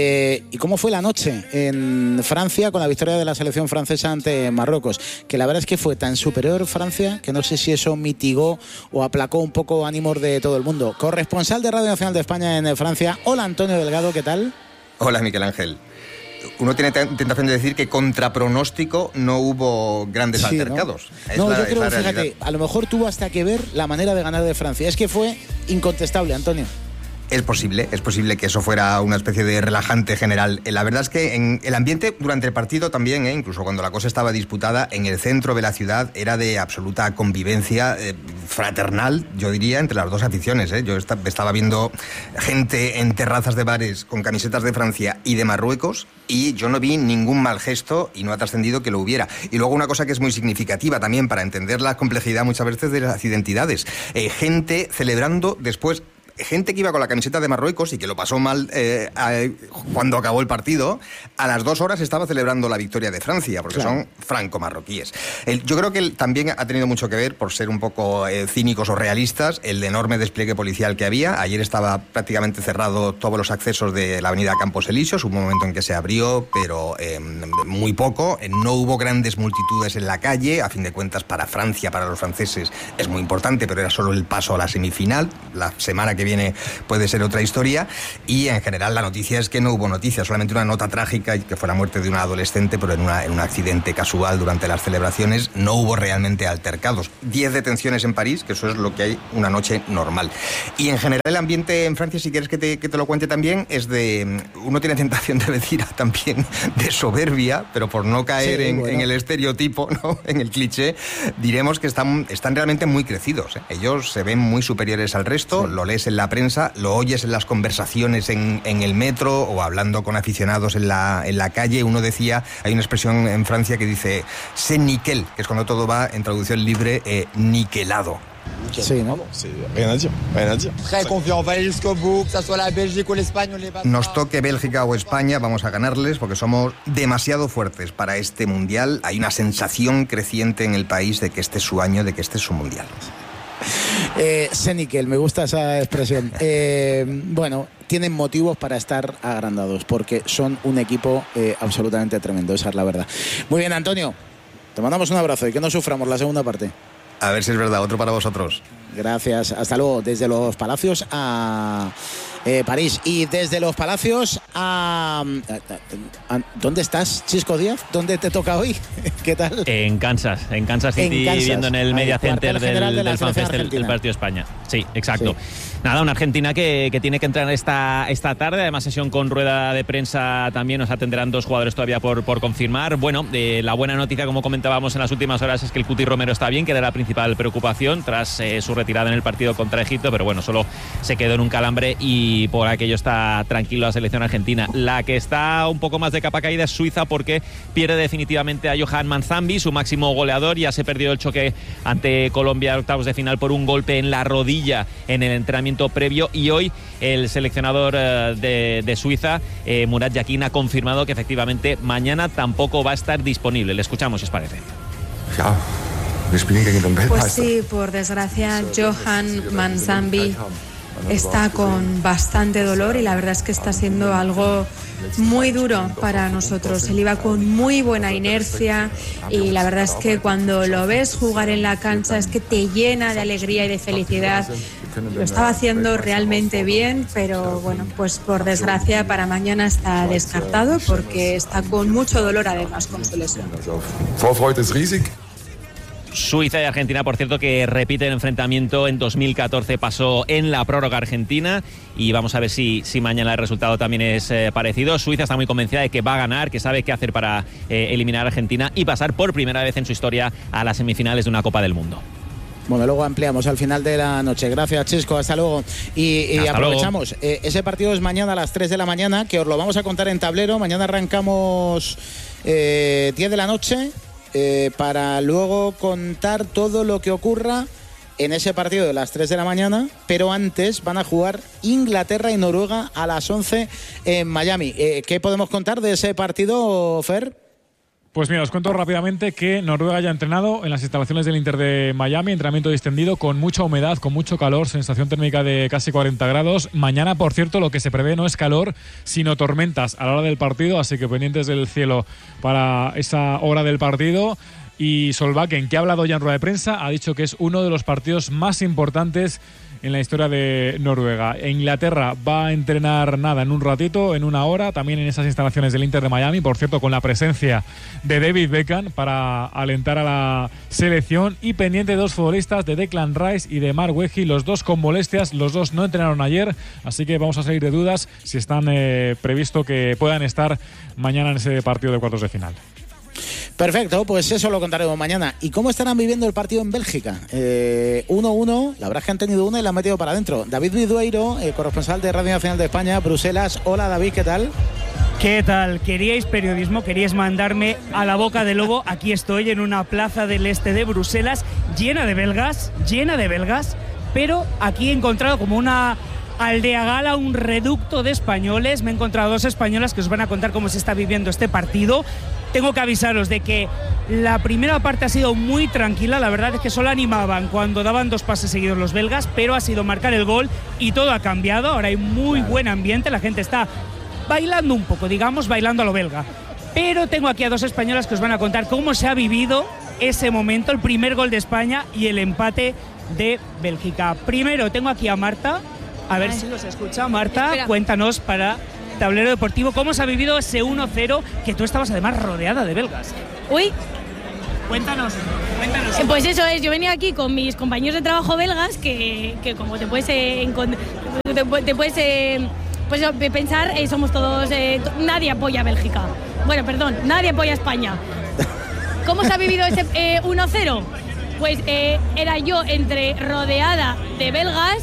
¿Y cómo fue la noche en Francia con la victoria de la selección francesa ante Marruecos? Que la verdad es que fue tan superior Francia que no sé si eso mitigó o aplacó un poco ánimos de todo el mundo. Corresponsal de Radio Nacional de España en Francia. Hola, Antonio Delgado, ¿qué tal? Hola, Miguel Ángel. Uno tiene tentación de decir que contra pronóstico no hubo grandes altercados. No, yo creo que, fíjate, a lo mejor tuvo hasta que ver la manera de ganar de Francia. Es que fue incontestable, Antonio. Es posible que eso fuera una especie de relajante general. La verdad es que en el ambiente durante el partido también, incluso cuando la cosa estaba disputada, en el centro de la ciudad era de absoluta convivencia fraternal, yo diría, entre las dos aficiones. Yo estaba viendo gente en terrazas de bares con camisetas de Francia y de Marruecos y yo no vi ningún mal gesto y no ha trascendido que lo hubiera. Y luego una cosa que es muy significativa también para entender la complejidad muchas veces de las identidades. Gente celebrando después gente que iba con la camiseta de Marruecos y que lo pasó mal cuando acabó el partido, a las 2 horas estaba celebrando la victoria de Francia, porque son franco-marroquíes. Yo creo que también ha tenido mucho que ver, por ser un poco cínicos o realistas, el enorme despliegue policial que había. Ayer estaba prácticamente cerrado todos los accesos de la avenida Campos Elíseos, un momento en que se abrió, pero muy poco. No hubo grandes multitudes en la calle. A fin de cuentas, para Francia, para los franceses, es muy importante, pero era solo el paso a la semifinal. La semana que viene puede ser otra historia. Y en general la noticia es que no hubo noticia, solamente una nota trágica, que fue la muerte de una adolescente, pero en un accidente casual durante las celebraciones. No hubo realmente altercados. 10 detenciones en París, que eso es lo que hay una noche normal. Y en general el ambiente en Francia, si quieres que te lo cuente también, es de... Uno tiene tentación de decir también de soberbia, pero por no caer en el estereotipo, ¿no? En el cliché, diremos que están realmente muy crecidos, ¿eh? Ellos se ven muy superiores al resto, lo lees en la prensa, lo oyes en las conversaciones en el metro o hablando con aficionados en la calle. Uno decía, hay una expresión en Francia que dice c'est nickel, que es cuando todo va, en traducción libre, niquelado. Sí, ¿no? Nos toque Bélgica o España, vamos a ganarles porque somos demasiado fuertes para este mundial. Hay una sensación creciente en el país de que este es su año, de que este es su mundial. Senikel, me gusta esa expresión. Bueno, tienen motivos para estar agrandados porque son un equipo absolutamente tremendo, esa es la verdad. Muy bien, Antonio, te mandamos un abrazo y que no suframos la segunda parte. A ver si es verdad, otro para vosotros. Gracias, hasta luego. Desde los Palacios a París y desde los Palacios a... ¿Dónde estás, Chisco Díaz? ¿Dónde te toca hoy? ¿Qué tal? En Kansas City, viendo en el Media Center del FanFest el partido de España. Sí, exacto. Sí. Nada, una Argentina que tiene que entrar esta tarde, además sesión con rueda de prensa también, nos atenderán 2 jugadores todavía por confirmar. Bueno, la buena noticia, como comentábamos en las últimas horas, es que el Cuti Romero está bien, que era la principal preocupación tras su retirada en el partido contra Egipto, pero bueno, solo se quedó en un calambre y por aquello está tranquilo la selección argentina. La que está un poco más de capa caída es Suiza, porque pierde definitivamente a Johan Manzambi, su máximo goleador. Ya se perdió el choque ante Colombia en octavos de final por un golpe en la rodilla en el entrenamiento previo, y hoy el seleccionador de Suiza, Murat Yakin, ha confirmado que efectivamente mañana tampoco va a estar disponible. Le escuchamos, si os parece. Pues sí, por desgracia, Johan Manzambi está con bastante dolor y la verdad es que está siendo algo muy duro para nosotros. Él iba con muy buena inercia y la verdad es que cuando lo ves jugar en la cancha es que te llena de alegría y de felicidad. Lo estaba haciendo realmente bien, pero bueno, pues por desgracia para mañana está descartado porque está con mucho dolor además con su lesión. Suiza y Argentina, por cierto, que repite el enfrentamiento. En 2014 pasó en la prórroga Argentina y vamos a ver si mañana el resultado también es parecido. Suiza está muy convencida de que va a ganar, que sabe qué hacer para eliminar a Argentina y pasar por primera vez en su historia a las semifinales de una Copa del Mundo. Bueno, luego ampliamos al final de la noche. Gracias, Chisco, hasta luego. Y hasta aprovechamos, luego. Ese partido es mañana a las 3 de la mañana, que os lo vamos a contar en tablero. Mañana arrancamos 10 de la noche para luego contar todo lo que ocurra en ese partido de las 3 de la mañana, pero antes van a jugar Inglaterra y Noruega a las 11 en Miami. ¿Qué podemos contar de ese partido, Fer? Pues mira, os cuento rápidamente que Noruega ya ha entrenado en las instalaciones del Inter de Miami, entrenamiento distendido, con mucha humedad, con mucho calor, sensación térmica de casi 40 grados. Mañana, por cierto, lo que se prevé no es calor, sino tormentas a la hora del partido, así que pendientes del cielo para esa hora del partido. Y Solbakken, que ha hablado ya en rueda de prensa, ha dicho que es uno de los partidos más importantes en la historia de Noruega. Inglaterra va a entrenar en un ratito, en una hora, también en esas instalaciones del Inter de Miami, por cierto, con la presencia de David Beckham para alentar a la selección, y pendiente de 2 futbolistas, de Declan Rice y de Mark Wehi, los 2 con molestias, los 2 no entrenaron ayer, así que vamos a salir de dudas si están previsto que puedan estar mañana en ese partido de cuartos de final. Perfecto, pues eso lo contaremos mañana. ¿Y cómo estarán viviendo el partido en Bélgica? 1-1, la verdad es que han tenido una y la han metido para adentro. David Vidueiro, corresponsal de Radio Nacional de España, Bruselas. Hola, David, ¿qué tal? ¿Qué tal? ¿Queríais periodismo? ¿Queríais mandarme a la boca del lobo? Aquí estoy en una plaza del este de Bruselas llena de belgas, pero aquí he encontrado como una Aldeagala, un reducto de españoles. Me he encontrado 2 españolas que os van a contar cómo se está viviendo este partido. Tengo que avisaros de que la primera parte ha sido muy tranquila. La verdad es que solo animaban cuando daban 2 pases seguidos los belgas, pero ha sido marcar el gol y todo ha cambiado. Ahora hay muy buen ambiente, la gente está bailando un poco, digamos, bailando a lo belga. Pero tengo aquí a 2 españolas que os van a contar cómo se ha vivido ese momento, el primer gol de España y el empate de Bélgica. Primero tengo aquí a Marta, a ver si nos escucha. Marta, espera, cuéntanos para Tablero Deportivo cómo se ha vivido ese 1-0, que tú estabas además rodeada de belgas. Uy. Cuéntanos. Pues eso es, yo venía aquí con mis compañeros de trabajo belgas que como te puedes pensar, somos todos, nadie apoya a Bélgica. Bueno, perdón, nadie apoya a España. ¿Cómo se ha vivido ese 1-0? Pues era yo rodeada de belgas,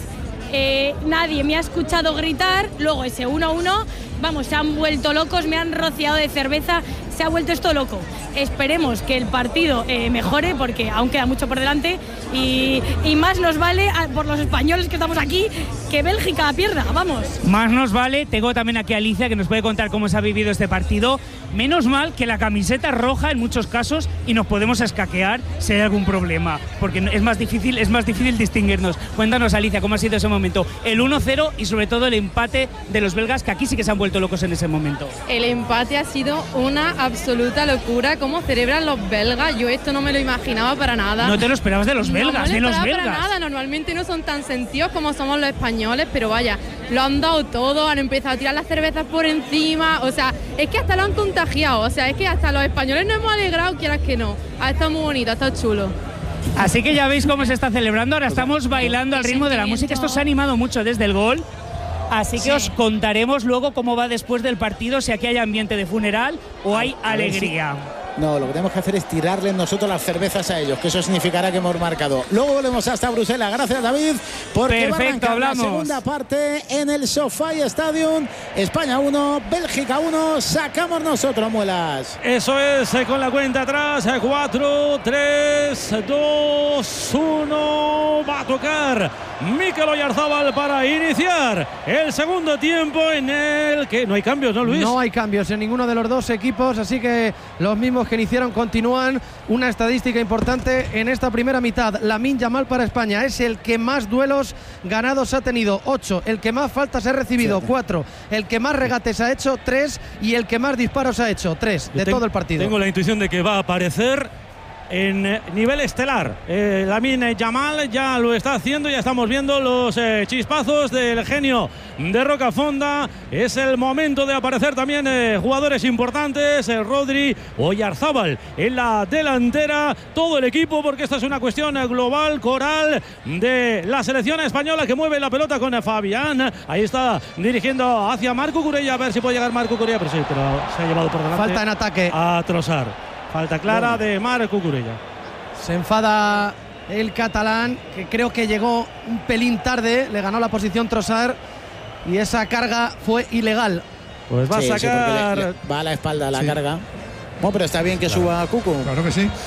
nadie me ha escuchado gritar, luego ese 1-1, vamos, se han vuelto locos, me han rociado de cerveza, se ha vuelto esto loco. Esperemos que el partido mejore, porque aún queda mucho por delante, y más nos vale por los españoles que estamos aquí que Bélgica pierda, vamos. Más nos vale. Tengo también aquí a Alicia, que nos puede contar cómo se ha vivido este partido. Menos mal que la camiseta es roja en muchos casos y nos podemos escaquear si hay algún problema, porque es más difícil distinguirnos. Cuéntanos, Alicia, cómo ha sido ese momento, el 1-0 y sobre todo el empate de los belgas, que aquí sí que se han vuelto locos en ese momento. El empate ha sido una absoluta locura. ¿Cómo celebran los belgas? Yo esto no me lo imaginaba para nada. ¿No te lo esperabas de los belgas? No me lo esperaba para nada. Normalmente no son tan sentidos como somos los españoles, pero vaya, lo han dado todo, han empezado a tirar las cervezas por encima, o sea, es que hasta lo han contagiado, o sea, es que hasta los españoles nos hemos alegrado, quieras que no. Ha estado muy bonito, ha estado chulo. Así que ya veis cómo se está celebrando. Ahora estamos bailando al ritmo de la música. Esto se ha animado mucho desde el gol. Así que os contaremos luego cómo va después del partido, si aquí hay ambiente de funeral o hay alegría. No, lo que tenemos que hacer es tirarles nosotros las cervezas a ellos, que eso significará que hemos marcado. Luego volvemos hasta Bruselas. Gracias, David, porque perfecto, hablamos. La segunda parte en el SoFi Stadium. España 1, Bélgica 1. Sacamos nosotros, Muelas. Eso es, con la cuenta atrás. 4, 3, 2, 1. Va a tocar Mikel Oyarzabal para iniciar el segundo tiempo, en el que no hay cambios, ¿no, Luis? No hay cambios en ninguno de los 2 equipos, así que los mismos que iniciaron continúan. Una estadística importante en esta primera mitad: Lamine Yamal para España es el que más duelos ganados ha tenido, 8, el que más faltas ha recibido, 4, el que más regates ha hecho, 3, y el que más disparos ha hecho, 3 de todo el partido. Tengo la intuición de que va a aparecer en nivel estelar. Lamine Yamal ya lo está haciendo, ya estamos viendo los chispazos del genio de Rocafonda. Es el momento de aparecer también jugadores importantes, Rodri, Oyarzabal en la delantera, todo el equipo, porque esta es una cuestión global, coral, de la selección española, que mueve la pelota con Fabián. Ahí está dirigiendo hacia Marco Curella, a ver si puede llegar Marco Curella, pero sí, pero se ha llevado por delante. Falta en ataque a Trossard. Falta clara de Marco Curella. Se enfada el catalán, que creo que llegó un pelín tarde, le ganó la posición Trossard y esa carga fue ilegal. Pues va a sacar. Le va a la espalda la carga. Bueno, pero está bien que suba a Cucu. Claro que sí.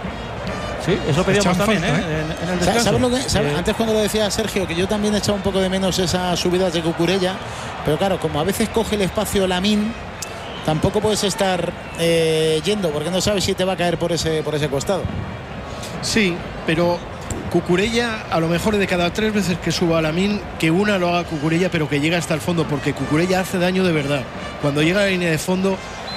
Sí, eso pedíamos también, falta, en el descanso. ¿Sabes lo que, antes cuando lo decía Sergio, que yo también he echado un poco de menos esas subidas de Cucurella, pero claro, como a veces coge el espacio Lamine, tampoco puedes estar yendo, porque no sabes si te va a caer por ese costado. Sí, pero Cucurella, a lo mejor de cada 3 veces que suba a Lamine, que una lo haga Cucurella, pero que llegue hasta el fondo, porque Cucurella hace daño de verdad. Cuando llega a la línea de fondo,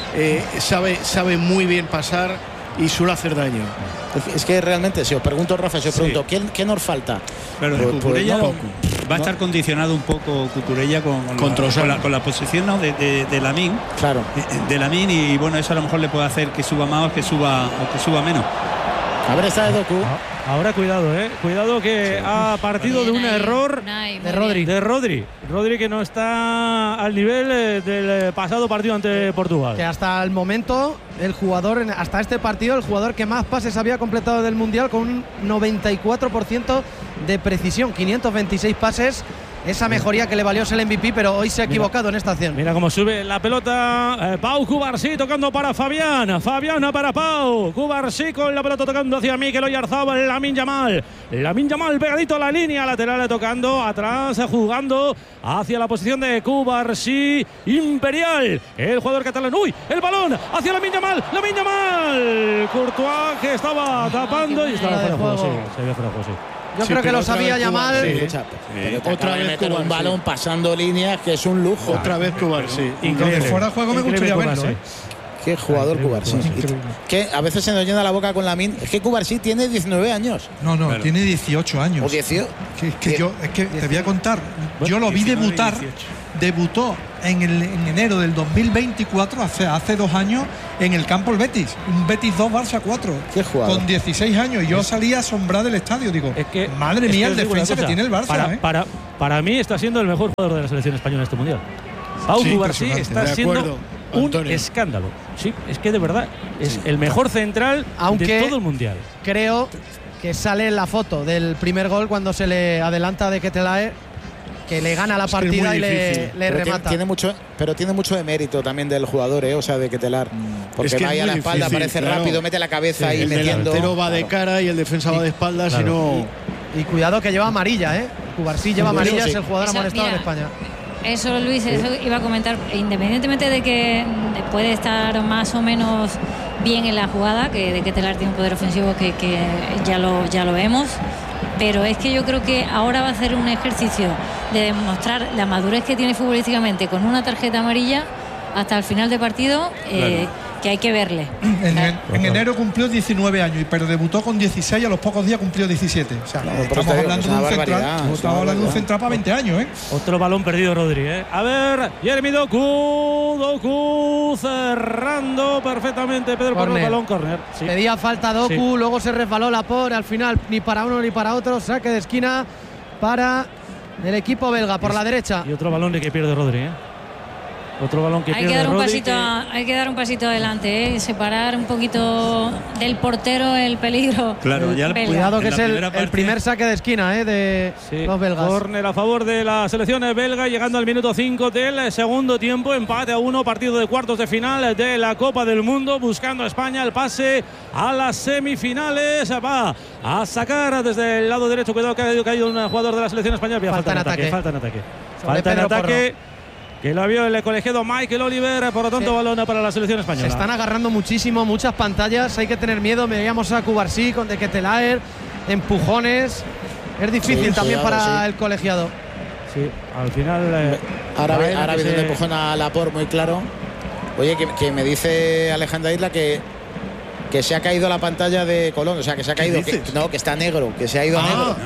sabe muy bien pasar y suele hacer daño. Es que realmente, si os pregunto, Rafa, si os pregunto, ¿qué nos falta? Pero Cucurella va a estar condicionado un poco Cucurella con la posición, ¿no? de Lamine. Claro. De Lamine, y bueno, eso a lo mejor le puede hacer que suba más o que suba menos. A ver, está de Doku. Ahora cuidado que ha partido de un error de Rodri. Rodri, que no está al nivel del pasado partido ante Portugal. Que hasta el momento hasta este partido el jugador que más pases había completado del Mundial, con un 94% de precisión, 526 pases esa mejoría que le valió ser el MVP, pero hoy se ha equivocado en esta acción. Mira cómo sube la pelota. Pau Cubarsí tocando para Fabián. Fabián para Pau. Cubarsí con la pelota tocando hacia Mikel Oyarzabal. Lamine Yamal pegadito a la línea lateral, tocando atrás, jugando hacia la posición de Cubarsí. Imperial, el jugador catalán. ¡Uy! El balón hacia Lamine Yamal. Courtois, que estaba tapando y estaba fuera de juego. Sí, se había fuera de juego, sí. Yo creo que lo sabía Yamal. Otra vez meter un balón pasando líneas, que es un lujo. Otra vez Cubarsí. Increíble. Fuera de juego me gustaría verlo. Qué jugador Cubarsí. Que a veces se nos llena la boca con Lamine. Es que Cubarsí tiene 19 años. No, tiene 18 años. ¿O 18? Es que te voy a contar. Yo lo vi debutar. 18. Debutó en enero del 2024, hace 2 años, en el campo el Betis. Un Betis 2, Barça 4. ¿Qué jugador? Con 16 años. Y yo salí asombrado del estadio. Digo, madre mía, el defensa que tiene el Barça. Para mí está siendo el mejor jugador de la selección española en este mundial. Pau Cubarsí está siendo un escándalo. Sí, es que de verdad es el mejor central de todo el mundial. Creo que sale en la foto del primer gol cuando se le adelanta de Ketelaere, que le gana la partida y le remata. Tiene mucho de mérito también del jugador, o sea, de Ketelaere. Porque va ahí a la espalda, aparece rápido, mete la cabeza ahí metiendo. El delantero va de cara y el defensa va de espaldas, y cuidado que lleva amarilla, Cubarsí lleva amarilla, es el jugador amonestado en España. Eso, Luis, eso iba a comentar. Independientemente de que puede estar más o menos bien en la jugada, que de Ketelaere tiene un poder ofensivo que ya lo vemos, pero es que yo creo que ahora va a hacer un ejercicio de demostrar la madurez que tiene futbolísticamente con una tarjeta amarilla hasta el final de partido, que hay que verle. En enero cumplió 19 años, pero debutó con 16 y a los pocos días cumplió 17. O sea, estamos hablando de un central para 20 años. Otro balón perdido, Rodri. A ver, Jeremy Doku cerrando perfectamente. Pedro por el balón, córner. Sí. Pedía falta Doku, luego se resbaló Laporte, al final ni para uno ni para otro. Saque de esquina para el equipo belga por la derecha. Y otro balón que pierde Rodri. Otro balón que hay que dar hay que dar un pasito adelante, separar un poquito del portero el peligro. Claro, cuidado que es el primer saque de esquina de los belgas. Córner a favor de la selección belga, llegando al minuto 5 del segundo tiempo, empate a 1, partido de cuartos de final de la Copa del Mundo, buscando a España el pase a las semifinales. Va a sacar desde el lado derecho, cuidado que ha caído un jugador de la selección española. Falta en ataque. Que lo vio el colegiado Michael Oliver, por lo tanto balón para la selección española. Se están agarrando muchísimo, muchas pantallas, hay que tener miedo. Veíamos a Cubarsí con de Ketelaere, empujones. Es difícil también para el colegiado. Sí, al final. Ahora viene un empujón a Laporte muy claro. Oye, que me dice Alejandra Isla que se ha caído la pantalla de Colón, o sea, que se ha caído, que está negro, que se ha ido a negro.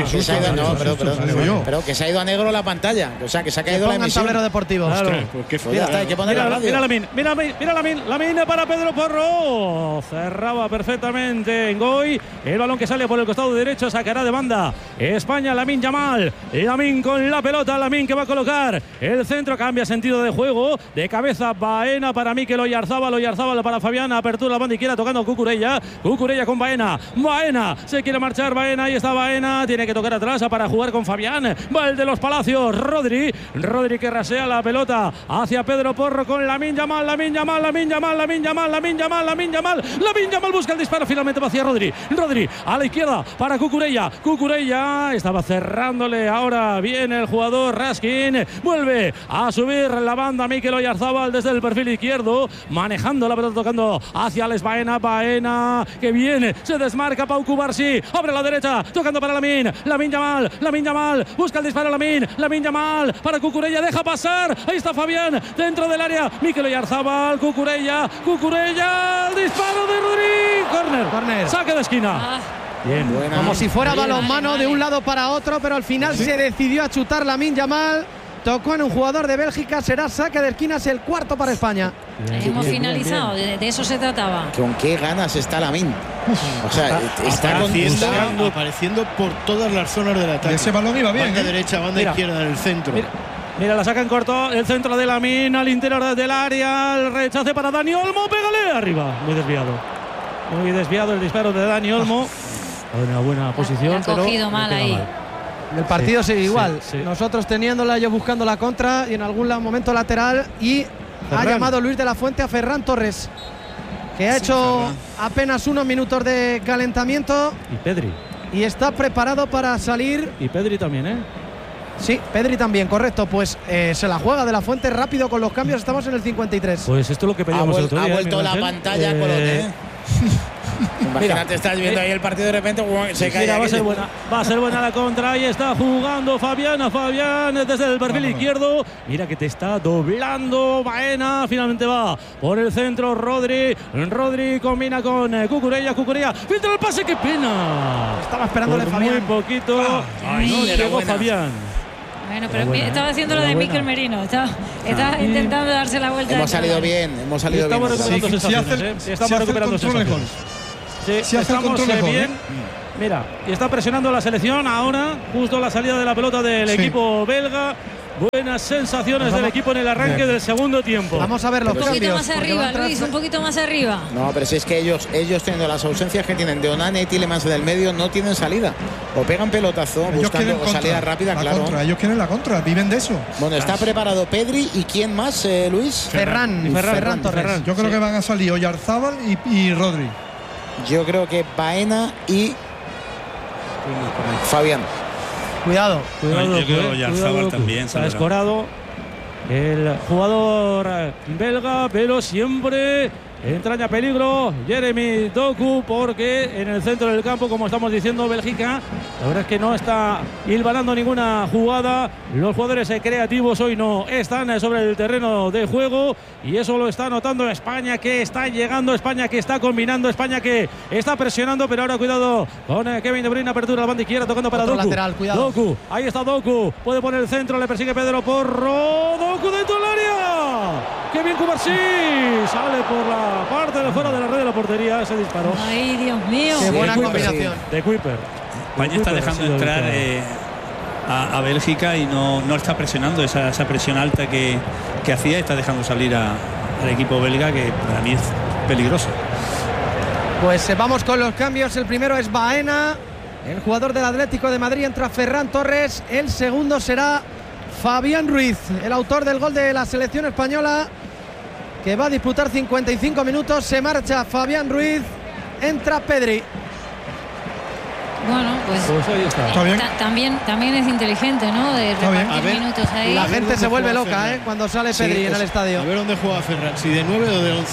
Pero que se ha ido a negro la pantalla, o sea, que se ha caído la emisión. Tablero deportivo. Claro. Pues hay que poner la radio. Mira Lamine para Pedro Porro. Cerraba perfectamente Ngoy. El balón que sale por el costado derecho, sacará de banda España. Lamine Yamal. Lamine con la pelota. Lamine que va a colocar el centro, cambia sentido de juego. De cabeza Baena para Mikel Oyarzabal. Oyarzabal para Fabián. Apertura la banda izquierda tocando Cucurella con Baena se quiere marchar Baena, ahí está Baena, tiene que tocar atrás para jugar con Fabián, va el de los Palacios, Rodri que rasea la pelota hacia Pedro Porro con Lamine Yamal busca el disparo, finalmente va hacia Rodri a la izquierda para Cucurella estaba cerrándole, ahora viene el jugador Raskin, vuelve a subir la banda Mikel Oyarzabal desde el perfil izquierdo, manejando la pelota, tocando hacia Alex Baena, que viene, se desmarca Pau Cubarsí, abre la derecha, tocando para Lamine Yamal, busca el disparo Lamine Yamal para Cucurella, deja pasar, ahí está Fabián, dentro del área, Mikel Oyarzabal, Cucurella, el disparo de Rodri, córner, saque de esquina. Bien, como si fuera balonmano de un lado para otro, pero al final se decidió a chutar Lamine Yamal. Tocó en un jugador de Bélgica, será saque de esquina, es el cuarto para España. Hemos finalizado, de eso se trataba. Con qué ganas está Lamine. O sea, está apareciendo por todas las zonas del ataque. Ese balón iba bien. Banda derecha, banda izquierda, en el centro. Mira, la saca en corto, el centro de Lamine al interior del área, el rechace para Dani Olmo, pégale arriba. Muy desviado el disparo de Dani Olmo. Una buena posición, pero cogido mal ahí. El partido sigue igual. Nosotros teniéndola, ellos buscando la contra y en algún momento lateral. Y ha llamado Luis de la Fuente a Ferran Torres, que ha hecho apenas unos minutos de calentamiento. Y Pedri. Y está preparado para salir. Y Pedri también, ¿eh? Sí, Pedri también, correcto. Pues se la juega de la Fuente rápido con los cambios. Estamos en el 53. Pues esto es lo que pedíamos el otro día. Ha vuelto la pantalla, Colón, Imagínate, estás viendo ahí el partido de repente se cae. Va a ser buena la contra. Ahí está jugando Fabián desde el perfil izquierdo. Mira que te está doblando Baena. Finalmente va por el centro Rodri combina con Cucurella. Filtra el pase, qué pena. Estaba esperándole Fabián. Muy poquito. No llegó Fabián. Bueno, pero estaba haciendo lo de Mikel Merino. Estaba intentando darse la vuelta. Hemos salido bien. Estamos recuperando sensaciones. Estamos recuperando sensaciones. Sí, estamos bien. Mira, y está presionando la selección ahora, justo la salida de la pelota del equipo belga. Buenas sensaciones del equipo en el arranque del segundo tiempo. Vamos a ver los cambios. Un poquito más arriba, Luis, un poquito más arriba. No, pero si es que ellos teniendo las ausencias que tienen de Onana y Tielemans del medio, no tienen salida. O pegan pelotazo buscando salida rápida, claro. Ellos quieren la contra, viven de eso. Bueno, está preparado Pedri y ¿quién más, Luis? Ferran Torres. Yo creo que van a salir Oyarzábal y Rodri. Yo creo que Baena y Fabián. Cuidado. Yo creo que Oyarzábal también. Se ha escorado el jugador belga, pero siempre entraña peligro Jeremy Doku, porque en el centro del campo, como estamos diciendo, Bélgica, la verdad es que no está hilvanando ninguna jugada. Los jugadores creativos hoy no están sobre el terreno de juego, y eso lo está notando España, que está llegando, España que está combinando, España que está presionando. Pero ahora cuidado con Kevin De Bruyne, apertura a la banda izquierda, tocando para Doku. Lateral, cuidado. Doku, ahí está Doku, puede poner el centro, le persigue Pedro Porro. Doku dentro del área. Qué bien Cubarsí, sale por la parte de fuera de la red de la portería ese disparo. Ay, Dios mío. Qué buena combinación. De Kuiper. España está dejando entrar a Bélgica y no está presionando esa presión alta que hacía. Está dejando salir al equipo belga, que para mí es peligroso. Pues vamos con los cambios. El primero es Baena, el jugador del Atlético de Madrid. Entra Ferran Torres. El segundo será Fabián Ruiz, el autor del gol de la selección española, que va a disputar 55 minutos. Se marcha Fabián Ruiz, entra Pedri. Bueno, pues ahí está. También es inteligente, ¿no? De repartir minutos ahí. La gente se vuelve loca, cuando sale Pedri en el estadio. A ver dónde juega Ferran, si de 9 o de 11.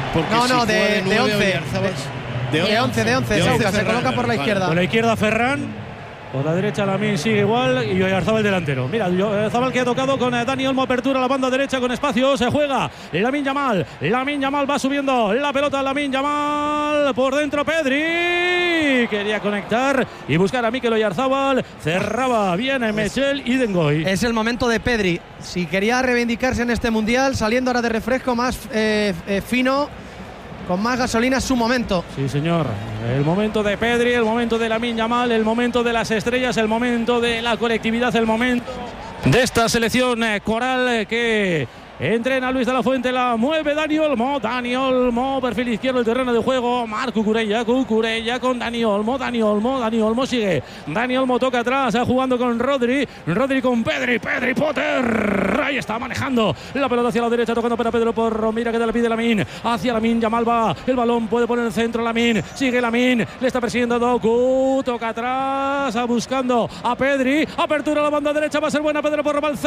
De 11. De 11. Sauca se coloca por la izquierda. Por la izquierda Ferran. Por la derecha Lamine sigue igual y Oyarzábal el delantero. Mira, Oyarzábal que ha tocado con Dani Olmo, apertura a la banda derecha con espacio, se juega Lamine Yamal va subiendo la pelota, Lamine Yamal por dentro, Pedri quería conectar y buscar a Mikel Oyarzábal, cerraba bien a Michel y Dengoy. Es el momento de Pedri, si quería reivindicarse en este mundial, saliendo ahora de refresco más fino, con más gasolina, es su momento. Sí, señor. El momento de Pedri, el momento de Lamine Yamal, el momento de las estrellas, el momento de la colectividad, el momento de esta selección coral que entrena Luis de la Fuente. La mueve Dani Olmo, perfil izquierdo del terreno de juego. Marc Cucurella con Dani Olmo sigue. Dani Olmo toca atrás, jugando con Rodri con Pedri Potter. Ahí está manejando la pelota hacia la derecha, tocando para Pedro Porro. Mira que te la pide Lamine, hacia Lamine Yamal va, el balón puede poner en el centro Lamine, sigue Lamine, le está persiguiendo Doku, toca atrás, buscando a Pedri, apertura a la banda derecha, va a ser buena, Pedro Porro va al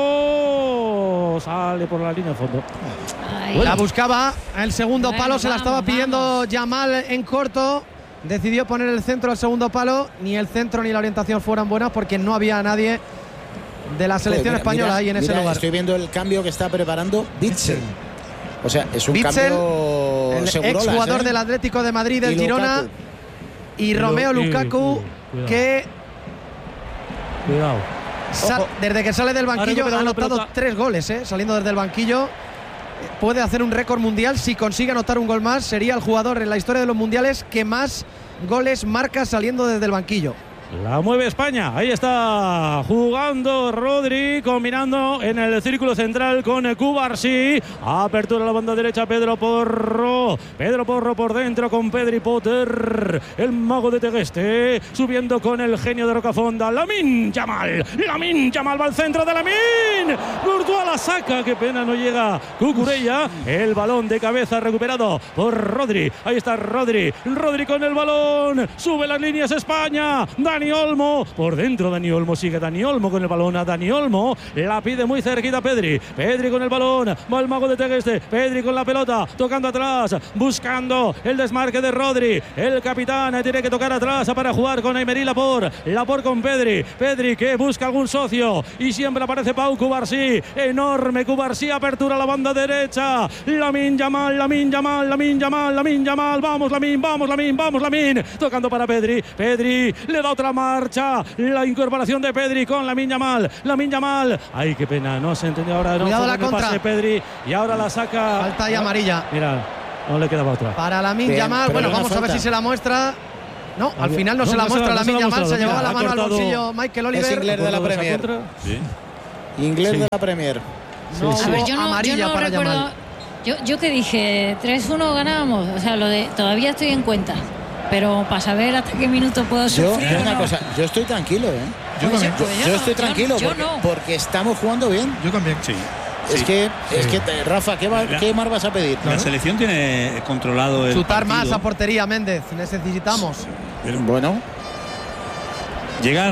centro, sale por la línea de fondo. La buscaba el segundo palo, se la estaba pidiendo Yamal en corto. Decidió poner el centro al segundo palo. Ni el centro ni la orientación fueran buenas, porque no había nadie de la selección española ahí en ese lugar. Estoy viendo el cambio que está preparando Witsel. O sea, es un Witsel, cambio el exjugador del Atlético de Madrid, del Girona, y Romeo Lukaku, que desde que sale del banquillo ha anotado 3 goles, saliendo desde el banquillo. Puede hacer un récord mundial si consigue anotar un gol más. Sería el jugador en la historia de los mundiales que más goles marca saliendo desde el banquillo. La mueve España. Ahí está jugando Rodri, combinando en el círculo central con Cubarsí. Apertura a la banda derecha, Pedro Porro. Pedro Porro por dentro con Pedri Potter. El mago de Tegueste. Subiendo con el genio de Rocafonda. Lamine Yamal. Lamine Yamal va al centro de Lamine. Courtois la saca. Qué pena, no llega Cucurella. El balón de cabeza recuperado por Rodri. Ahí está Rodri. Rodri con el balón. Sube las líneas España. Dani Olmo. Por dentro Dani Olmo. Sigue Dani Olmo con el balón. A Dani Olmo. La pide muy cerquita Pedri. Pedri con el balón. Va el mago de Tegueste. Pedri con la pelota. Tocando atrás. Buscando el desmarque de Rodri. El capitán tiene que tocar atrás para jugar con Aymeric Laporte. Laporte con Pedri. Pedri que busca algún socio. Y siempre aparece Pau Cubarsí. Enorme Cubarsí. Apertura a la banda derecha. Lamine Yamal. Lamine Yamal. Lamine Yamal. Lamine Yamal. Vamos Lamine. Vamos Lamine. Vamos Lamine. Tocando para Pedri. Pedri le da otra marcha. La incorporación de Pedri con Lamine Yamal. Lamine Yamal. Ay, qué pena. No se entendió ahora. Cuidado no la contra. Pase Pedri. Y ahora la saca. Falta y amarilla. Mira, no le quedaba otra. Para Lamine Yamal. Bueno, vamos a ver si se la muestra. No, al final no se la muestra Lamine Yamal. Se llevaba la mano al bolsillo Michael Oliver. Es inglés de la Premier. Sí. Inglés de la Premier. No, a ver, yo no para recuerdo. Yamal. Yo que dije 3-1 ganábamos. O sea, lo de todavía estoy en cuenta. Pero para saber hasta qué minuto puedo sufrir. Una cosa, yo estoy tranquilo, Yo estoy tranquilo porque estamos jugando bien. Yo también. Sí. Es que Rafa, ¿qué más vas a pedir? La selección tiene controlado el chutar partido. más a portería, Méndez. Necesitamos. Bueno. Llegar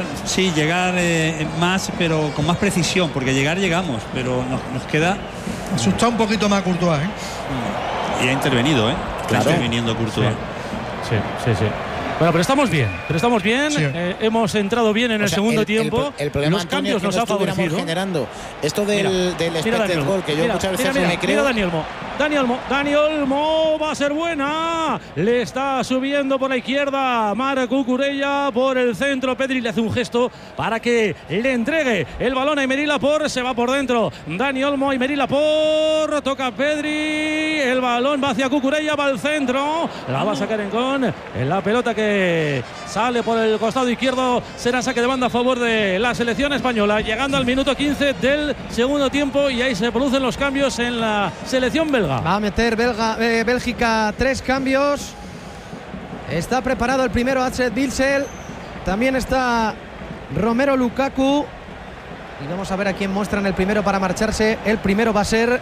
más, pero con más precisión, porque llegamos, pero nos queda. Asusta un poquito más Courtois, Y ha intervenido, Claro. Está interviniendo Courtois. Sí. Bueno, pero estamos bien. Sí. Hemos entrado bien en el segundo tiempo. El problema, los cambios nos ha favorecido. Generando esto del expected goal, que yo muchas veces me creo. Mira Dani Olmo va a ser buena. Le está subiendo por la izquierda Marc Cucurella, por el centro Pedri le hace un gesto para que le entregue el balón a Aymeric Laporte. Se va por dentro Dani Olmo, Aymeric Laporte, toca Pedri, el balón va hacia Cucurella, va al centro, la va a sacar en la pelota que sale por el costado izquierdo. Será saque de banda a favor de la selección española, llegando al minuto 15 del segundo tiempo, y ahí se producen los cambios en la selección belga. Va a meter Bélgica 3 cambios. Está preparado el primero, Astrid Witsel. También está Romelu Lukaku. Y vamos a ver a quién muestran el primero para marcharse. El primero va a ser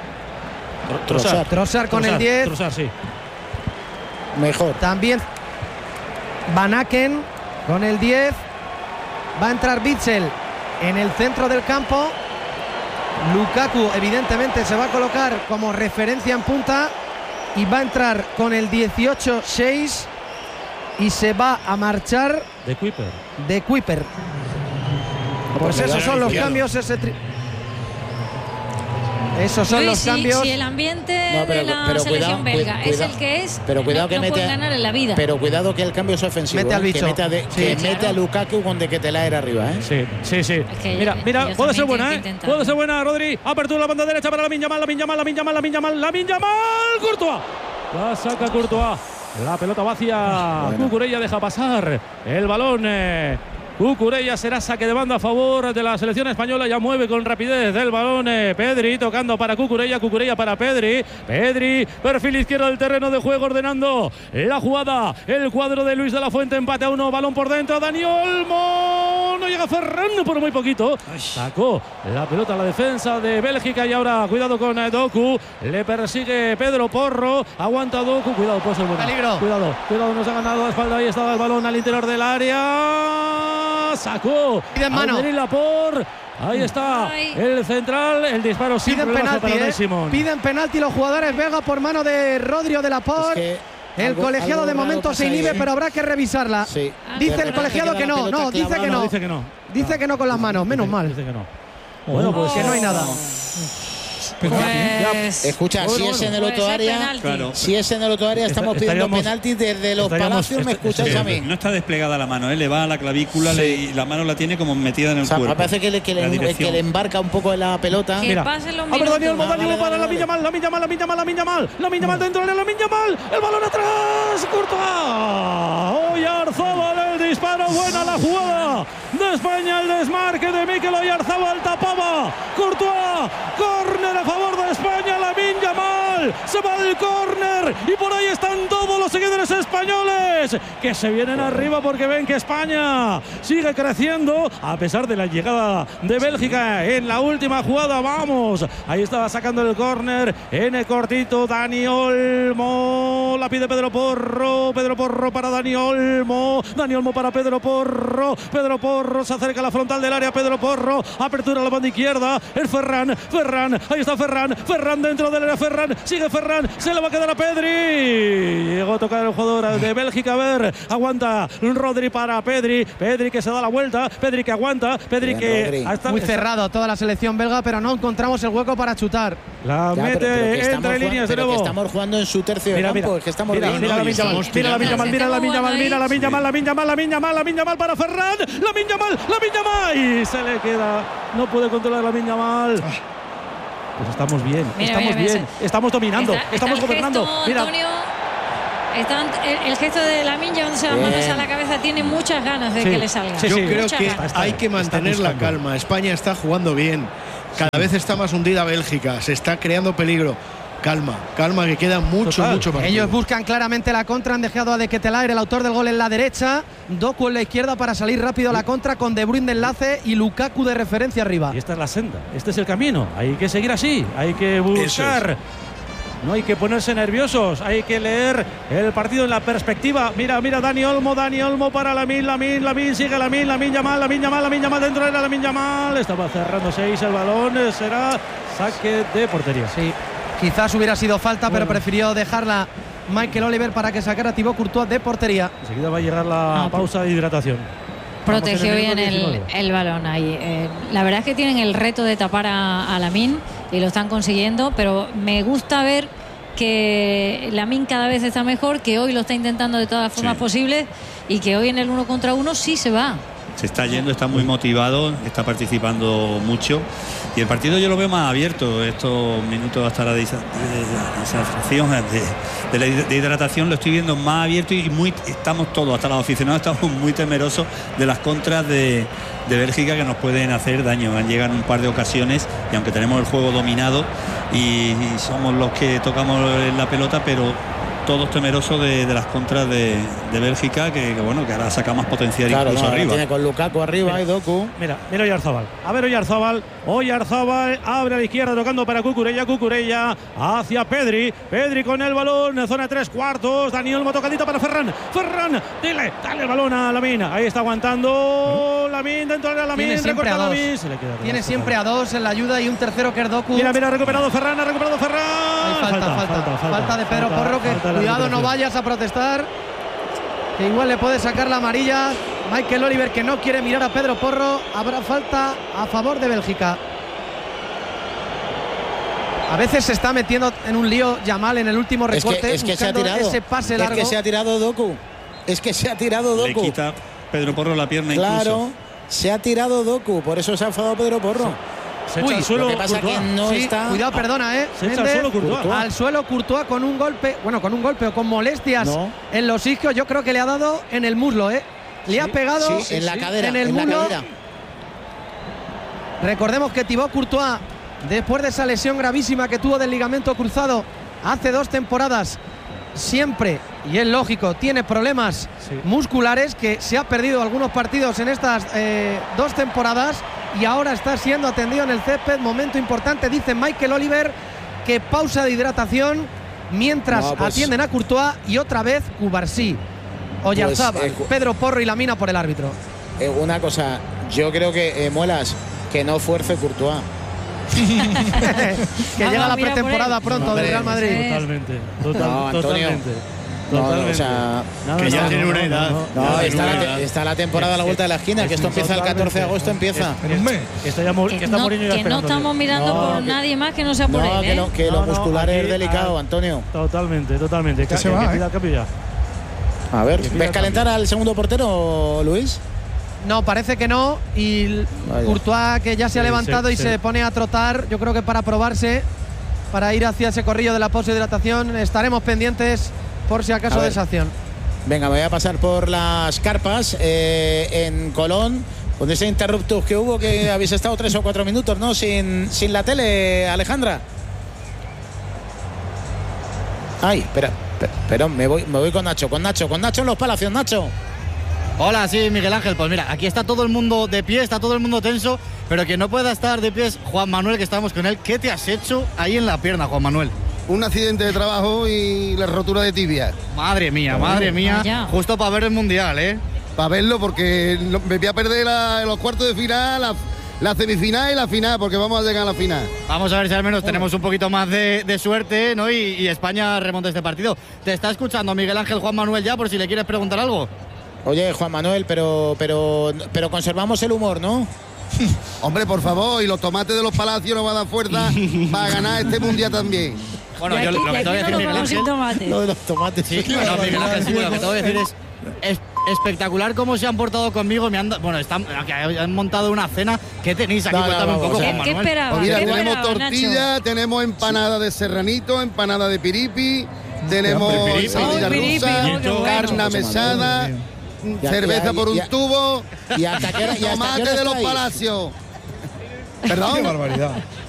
Trossard con el 10. Trossard, sí. Mejor. También Van Aken con el 10. Va a entrar Witsel en el centro del campo. Lukaku evidentemente se va a colocar como referencia en punta y va a entrar con el 18-6 y se va a marchar de Kuiper. Pues esos son los cambios. Esos son los cambios. Si el ambiente de la selección belga es el que es, pero cuidado que puede ganar en la vida. Pero cuidado que el cambio es ofensivo. Mete al bicho. Mete a Lukaku con de que te la era arriba, Sí. Mira, puede ser buena, Puede ser buena, Rodri. Apertura la banda derecha para Lamine Yamal. Courtois. La saca Courtois. La pelota va hacia Cucurella, deja pasar el balón. Cucurella, será saque de banda a favor de la selección española. Ya mueve con rapidez el balón Pedri, tocando para Cucurella para Pedri, perfil izquierdo del terreno de juego, ordenando la jugada, el cuadro de Luis de la Fuente, empate a 1, balón por dentro, Dani Olmo, no llega Ferran por muy poquito, sacó la pelota a la defensa de Bélgica, y ahora cuidado con Doku, le persigue Pedro Porro, aguanta Doku, cuidado, puede ser bueno. Peligro. Cuidado, nos ha ganado la espalda, ahí estaba el balón al interior del área. Sacó Aymeric Laporte. Ahí está el central, el disparo simple. Piden penalti los jugadores belgas por mano de Rodri o de Laporte. El colegiado de momento se inhibe, pero habrá que revisarla. Dice el colegiado que no. Dice que no con las manos, menos mal. Dice que no. Bueno, pues que no hay nada. Pues, escucha, si es en el otro área, si es en el otro área, estamos pidiendo penaltis desde los Palacios. ¿Me escucháis a mí? No está desplegada la mano, le va a la clavícula y la mano la tiene como metida en el cuerpo. Me parece que le embarca un poco en la pelota. Que pasen los minutos. Daniel Olmo para la Minya Mal dentro de la Minya Mal. El balón atrás, Courtois. Oyarzábal, el disparo, buena la jugada de España, el desmarque de Mikel Oyarzábal, tapaba Courtois. Córner a favor de España, la Minya Mal. Se va el córner y por ahí están todos los seguidores españoles que se vienen arriba porque ven que España sigue creciendo a pesar de la llegada de Bélgica en la última jugada. Vamos, ahí estaba sacando el córner en el cortito Dani Olmo, la pide Pedro Porro para Dani Olmo para Pedro Porro se acerca a la frontal del área, Pedro Porro, apertura a la banda izquierda, es Ferran, ahí está Ferran dentro del área, sigue Ferran, se le va a quedar a Pedri, llegó a tocar el jugador de Bélgica, a ver, aguanta Rodri para Pedri que se da la vuelta, Pedri que aguanta, Pedri que muy cerrado toda la selección belga, pero no encontramos el hueco para chutar. La mete entre líneas de nuevo. Estamos jugando en su tercio de campo, es que estamos mira la Minya Mal para Ferran, la Minya Mal y se le queda, no puede controlar la Minya Mal. Pues estamos bien, estamos dominando, estamos gobernando. Mira, Antonio, el gesto de la Minya dándose las manos a la cabeza, tiene muchas ganas de que le salga. Yo creo que hay que mantener la calma. España está jugando bien. Cada vez está más hundida Bélgica, se está creando peligro. Calma, que queda mucho partido. Ellos buscan claramente la contra, han dejado a De Ketelaere, el autor del gol, en la derecha, Doku en la izquierda para salir rápido a la contra con De Bruyne de enlace y Lukaku de referencia arriba. Y esta es la senda, este es el camino, hay que seguir así, hay que buscar. No hay que ponerse nerviosos, hay que leer el partido en la perspectiva. Mira Dani Olmo para Lamin, sigue Lamin Yamal dentro de la Lamin Yamal. Estaba cerrando 6 el balón, será saque de portería. Sí, quizás hubiera sido falta, pero prefirió dejarla Mikel Oliver para que sacara Thibaut Courtois de portería. Enseguida va a llegar la pausa de hidratación. Protegió bien el balón ahí. La verdad es que tienen el reto de tapar a Lamin y lo están consiguiendo, pero me gusta ver que Lamin cada vez está mejor, que hoy lo está intentando de todas las formas posibles y que hoy en el 1 contra 1 sí se va. Se está yendo, está muy motivado, está participando mucho y el partido yo lo veo más abierto. Estos minutos hasta la de hidratación lo estoy viendo más abierto y estamos todos, hasta los aficionados estamos muy temerosos de las contras de Bélgica que nos pueden hacer daño. Llegan un par de ocasiones y aunque tenemos el juego dominado y somos los que tocamos la pelota, pero todos temerosos de las contras de Bélgica, que ahora saca más potencial incluso arriba. Tiene con Lukaku arriba y Doku. Mira Oyarzábal. A ver Oyarzábal abre a la izquierda tocando para Cucurella hacia Pedri con el balón en zona 3/4. Dani Olmo tocadita para Ferran, dale el balón a Lamin. Ahí está aguantando Lamin dentro de Lamin. Tiene siempre a dos en la ayuda y un tercero que es Doku. Mira, ha recuperado Ferran. Falta de Pedro Porro, que cuidado, no vayas a protestar, que igual le puede sacar la amarilla. Mikel Oliver, que no quiere mirar a Pedro Porro. Habrá falta a favor de Bélgica. A veces se está metiendo en un lío Yamal en el último recorte. Es que se ha tirado ese pase largo. Es que se ha tirado Doku. Le quita Pedro Porro la pierna incluso. Se ha tirado Doku, por eso se ha enfadado Pedro Porro. Se echa al suelo, lo que pasa que no está. Cuidado, perdona, se echa al suelo Courtois. Al suelo Courtois con un golpe, o con molestias en los isquios. Yo creo que le ha dado en el muslo, Le ha pegado en la cadera, en el muslo. Recordemos que Thibaut Courtois, después de esa lesión gravísima que tuvo del ligamento cruzado hace 2 temporadas, siempre, y es lógico, tiene problemas musculares, que se ha perdido algunos partidos en estas 2 temporadas y ahora está siendo atendido en el césped. Momento importante, dice Mikel Oliver, que pausa de hidratación mientras atienden a Courtois, y otra vez Cubarsí, Oyarzábal, Pedro Porro y Lamina por el árbitro. Una cosa, yo creo que Muelas, que no fuerce Courtois. Que llega la pretemporada pronto del Real Madrid. Totalmente. o sea, que ya tiene una edad. No, está la temporada a la vuelta de la esquina, que esto empieza el 14 de agosto, empieza. En un mes. Que no estamos mirando por nadie más que no sea por él. Que lo muscular es delicado, Antonio. Totalmente. Que se va, A ver, ¿ves calentar al segundo portero, Luis? No, parece que no. Y Courtois, que ya se ha levantado y se pone a trotar, yo creo que para probarse, para ir hacia ese corrillo de la poshidratación. Estaremos pendientes por si acaso de esa acción. Venga, me voy a pasar por las carpas en Colón, con ese interruptus que hubo, que habéis estado 3 o 4 minutos, ¿no? Sin la tele, Alejandra. Ay, pero me voy con Nacho en los Palacios, Nacho. Hola, sí, Miguel Ángel. Pues mira, aquí está todo el mundo de pie, está todo el mundo tenso, pero que no pueda estar de pie es Juan Manuel, que estamos con él. ¿Qué te has hecho ahí en la pierna, Juan Manuel? Un accidente de trabajo y la rotura de tibia. Madre mía, justo para ver el Mundial, ¿eh? Para verlo, porque me voy a perder los cuartos de final, la semifinal y la final, porque vamos a llegar a la final. Vamos a ver si al menos tenemos un poquito más de suerte, ¿no? Y España remonta este partido. Te está escuchando Miguel Ángel Juan Manuel ya, por si le quieres preguntar algo. Oye, Juan Manuel, pero conservamos el humor, ¿no? Hombre, por favor, y los tomates de los Palacios nos van a dar fuerza para ganar este Mundial también. Bueno, yo lo que te voy a decir, Miguel Ángel... Lo de los tomates. Sí, bueno, Miguel Ángel, sí, lo que te voy a decir es espectacular cómo se han portado conmigo. Han montado una cena. ¿Qué tenéis aquí? Cuéntame un poco, Juan Manuel. ¿Qué esperabas? Pues mira, tenemos tortilla, tenemos empanada de serranito, empanada de piripi, tenemos salida rusa, carne mesada, cerveza por un tubo y tomate de los Palacios. ¿Perdón? Qué barbaridad.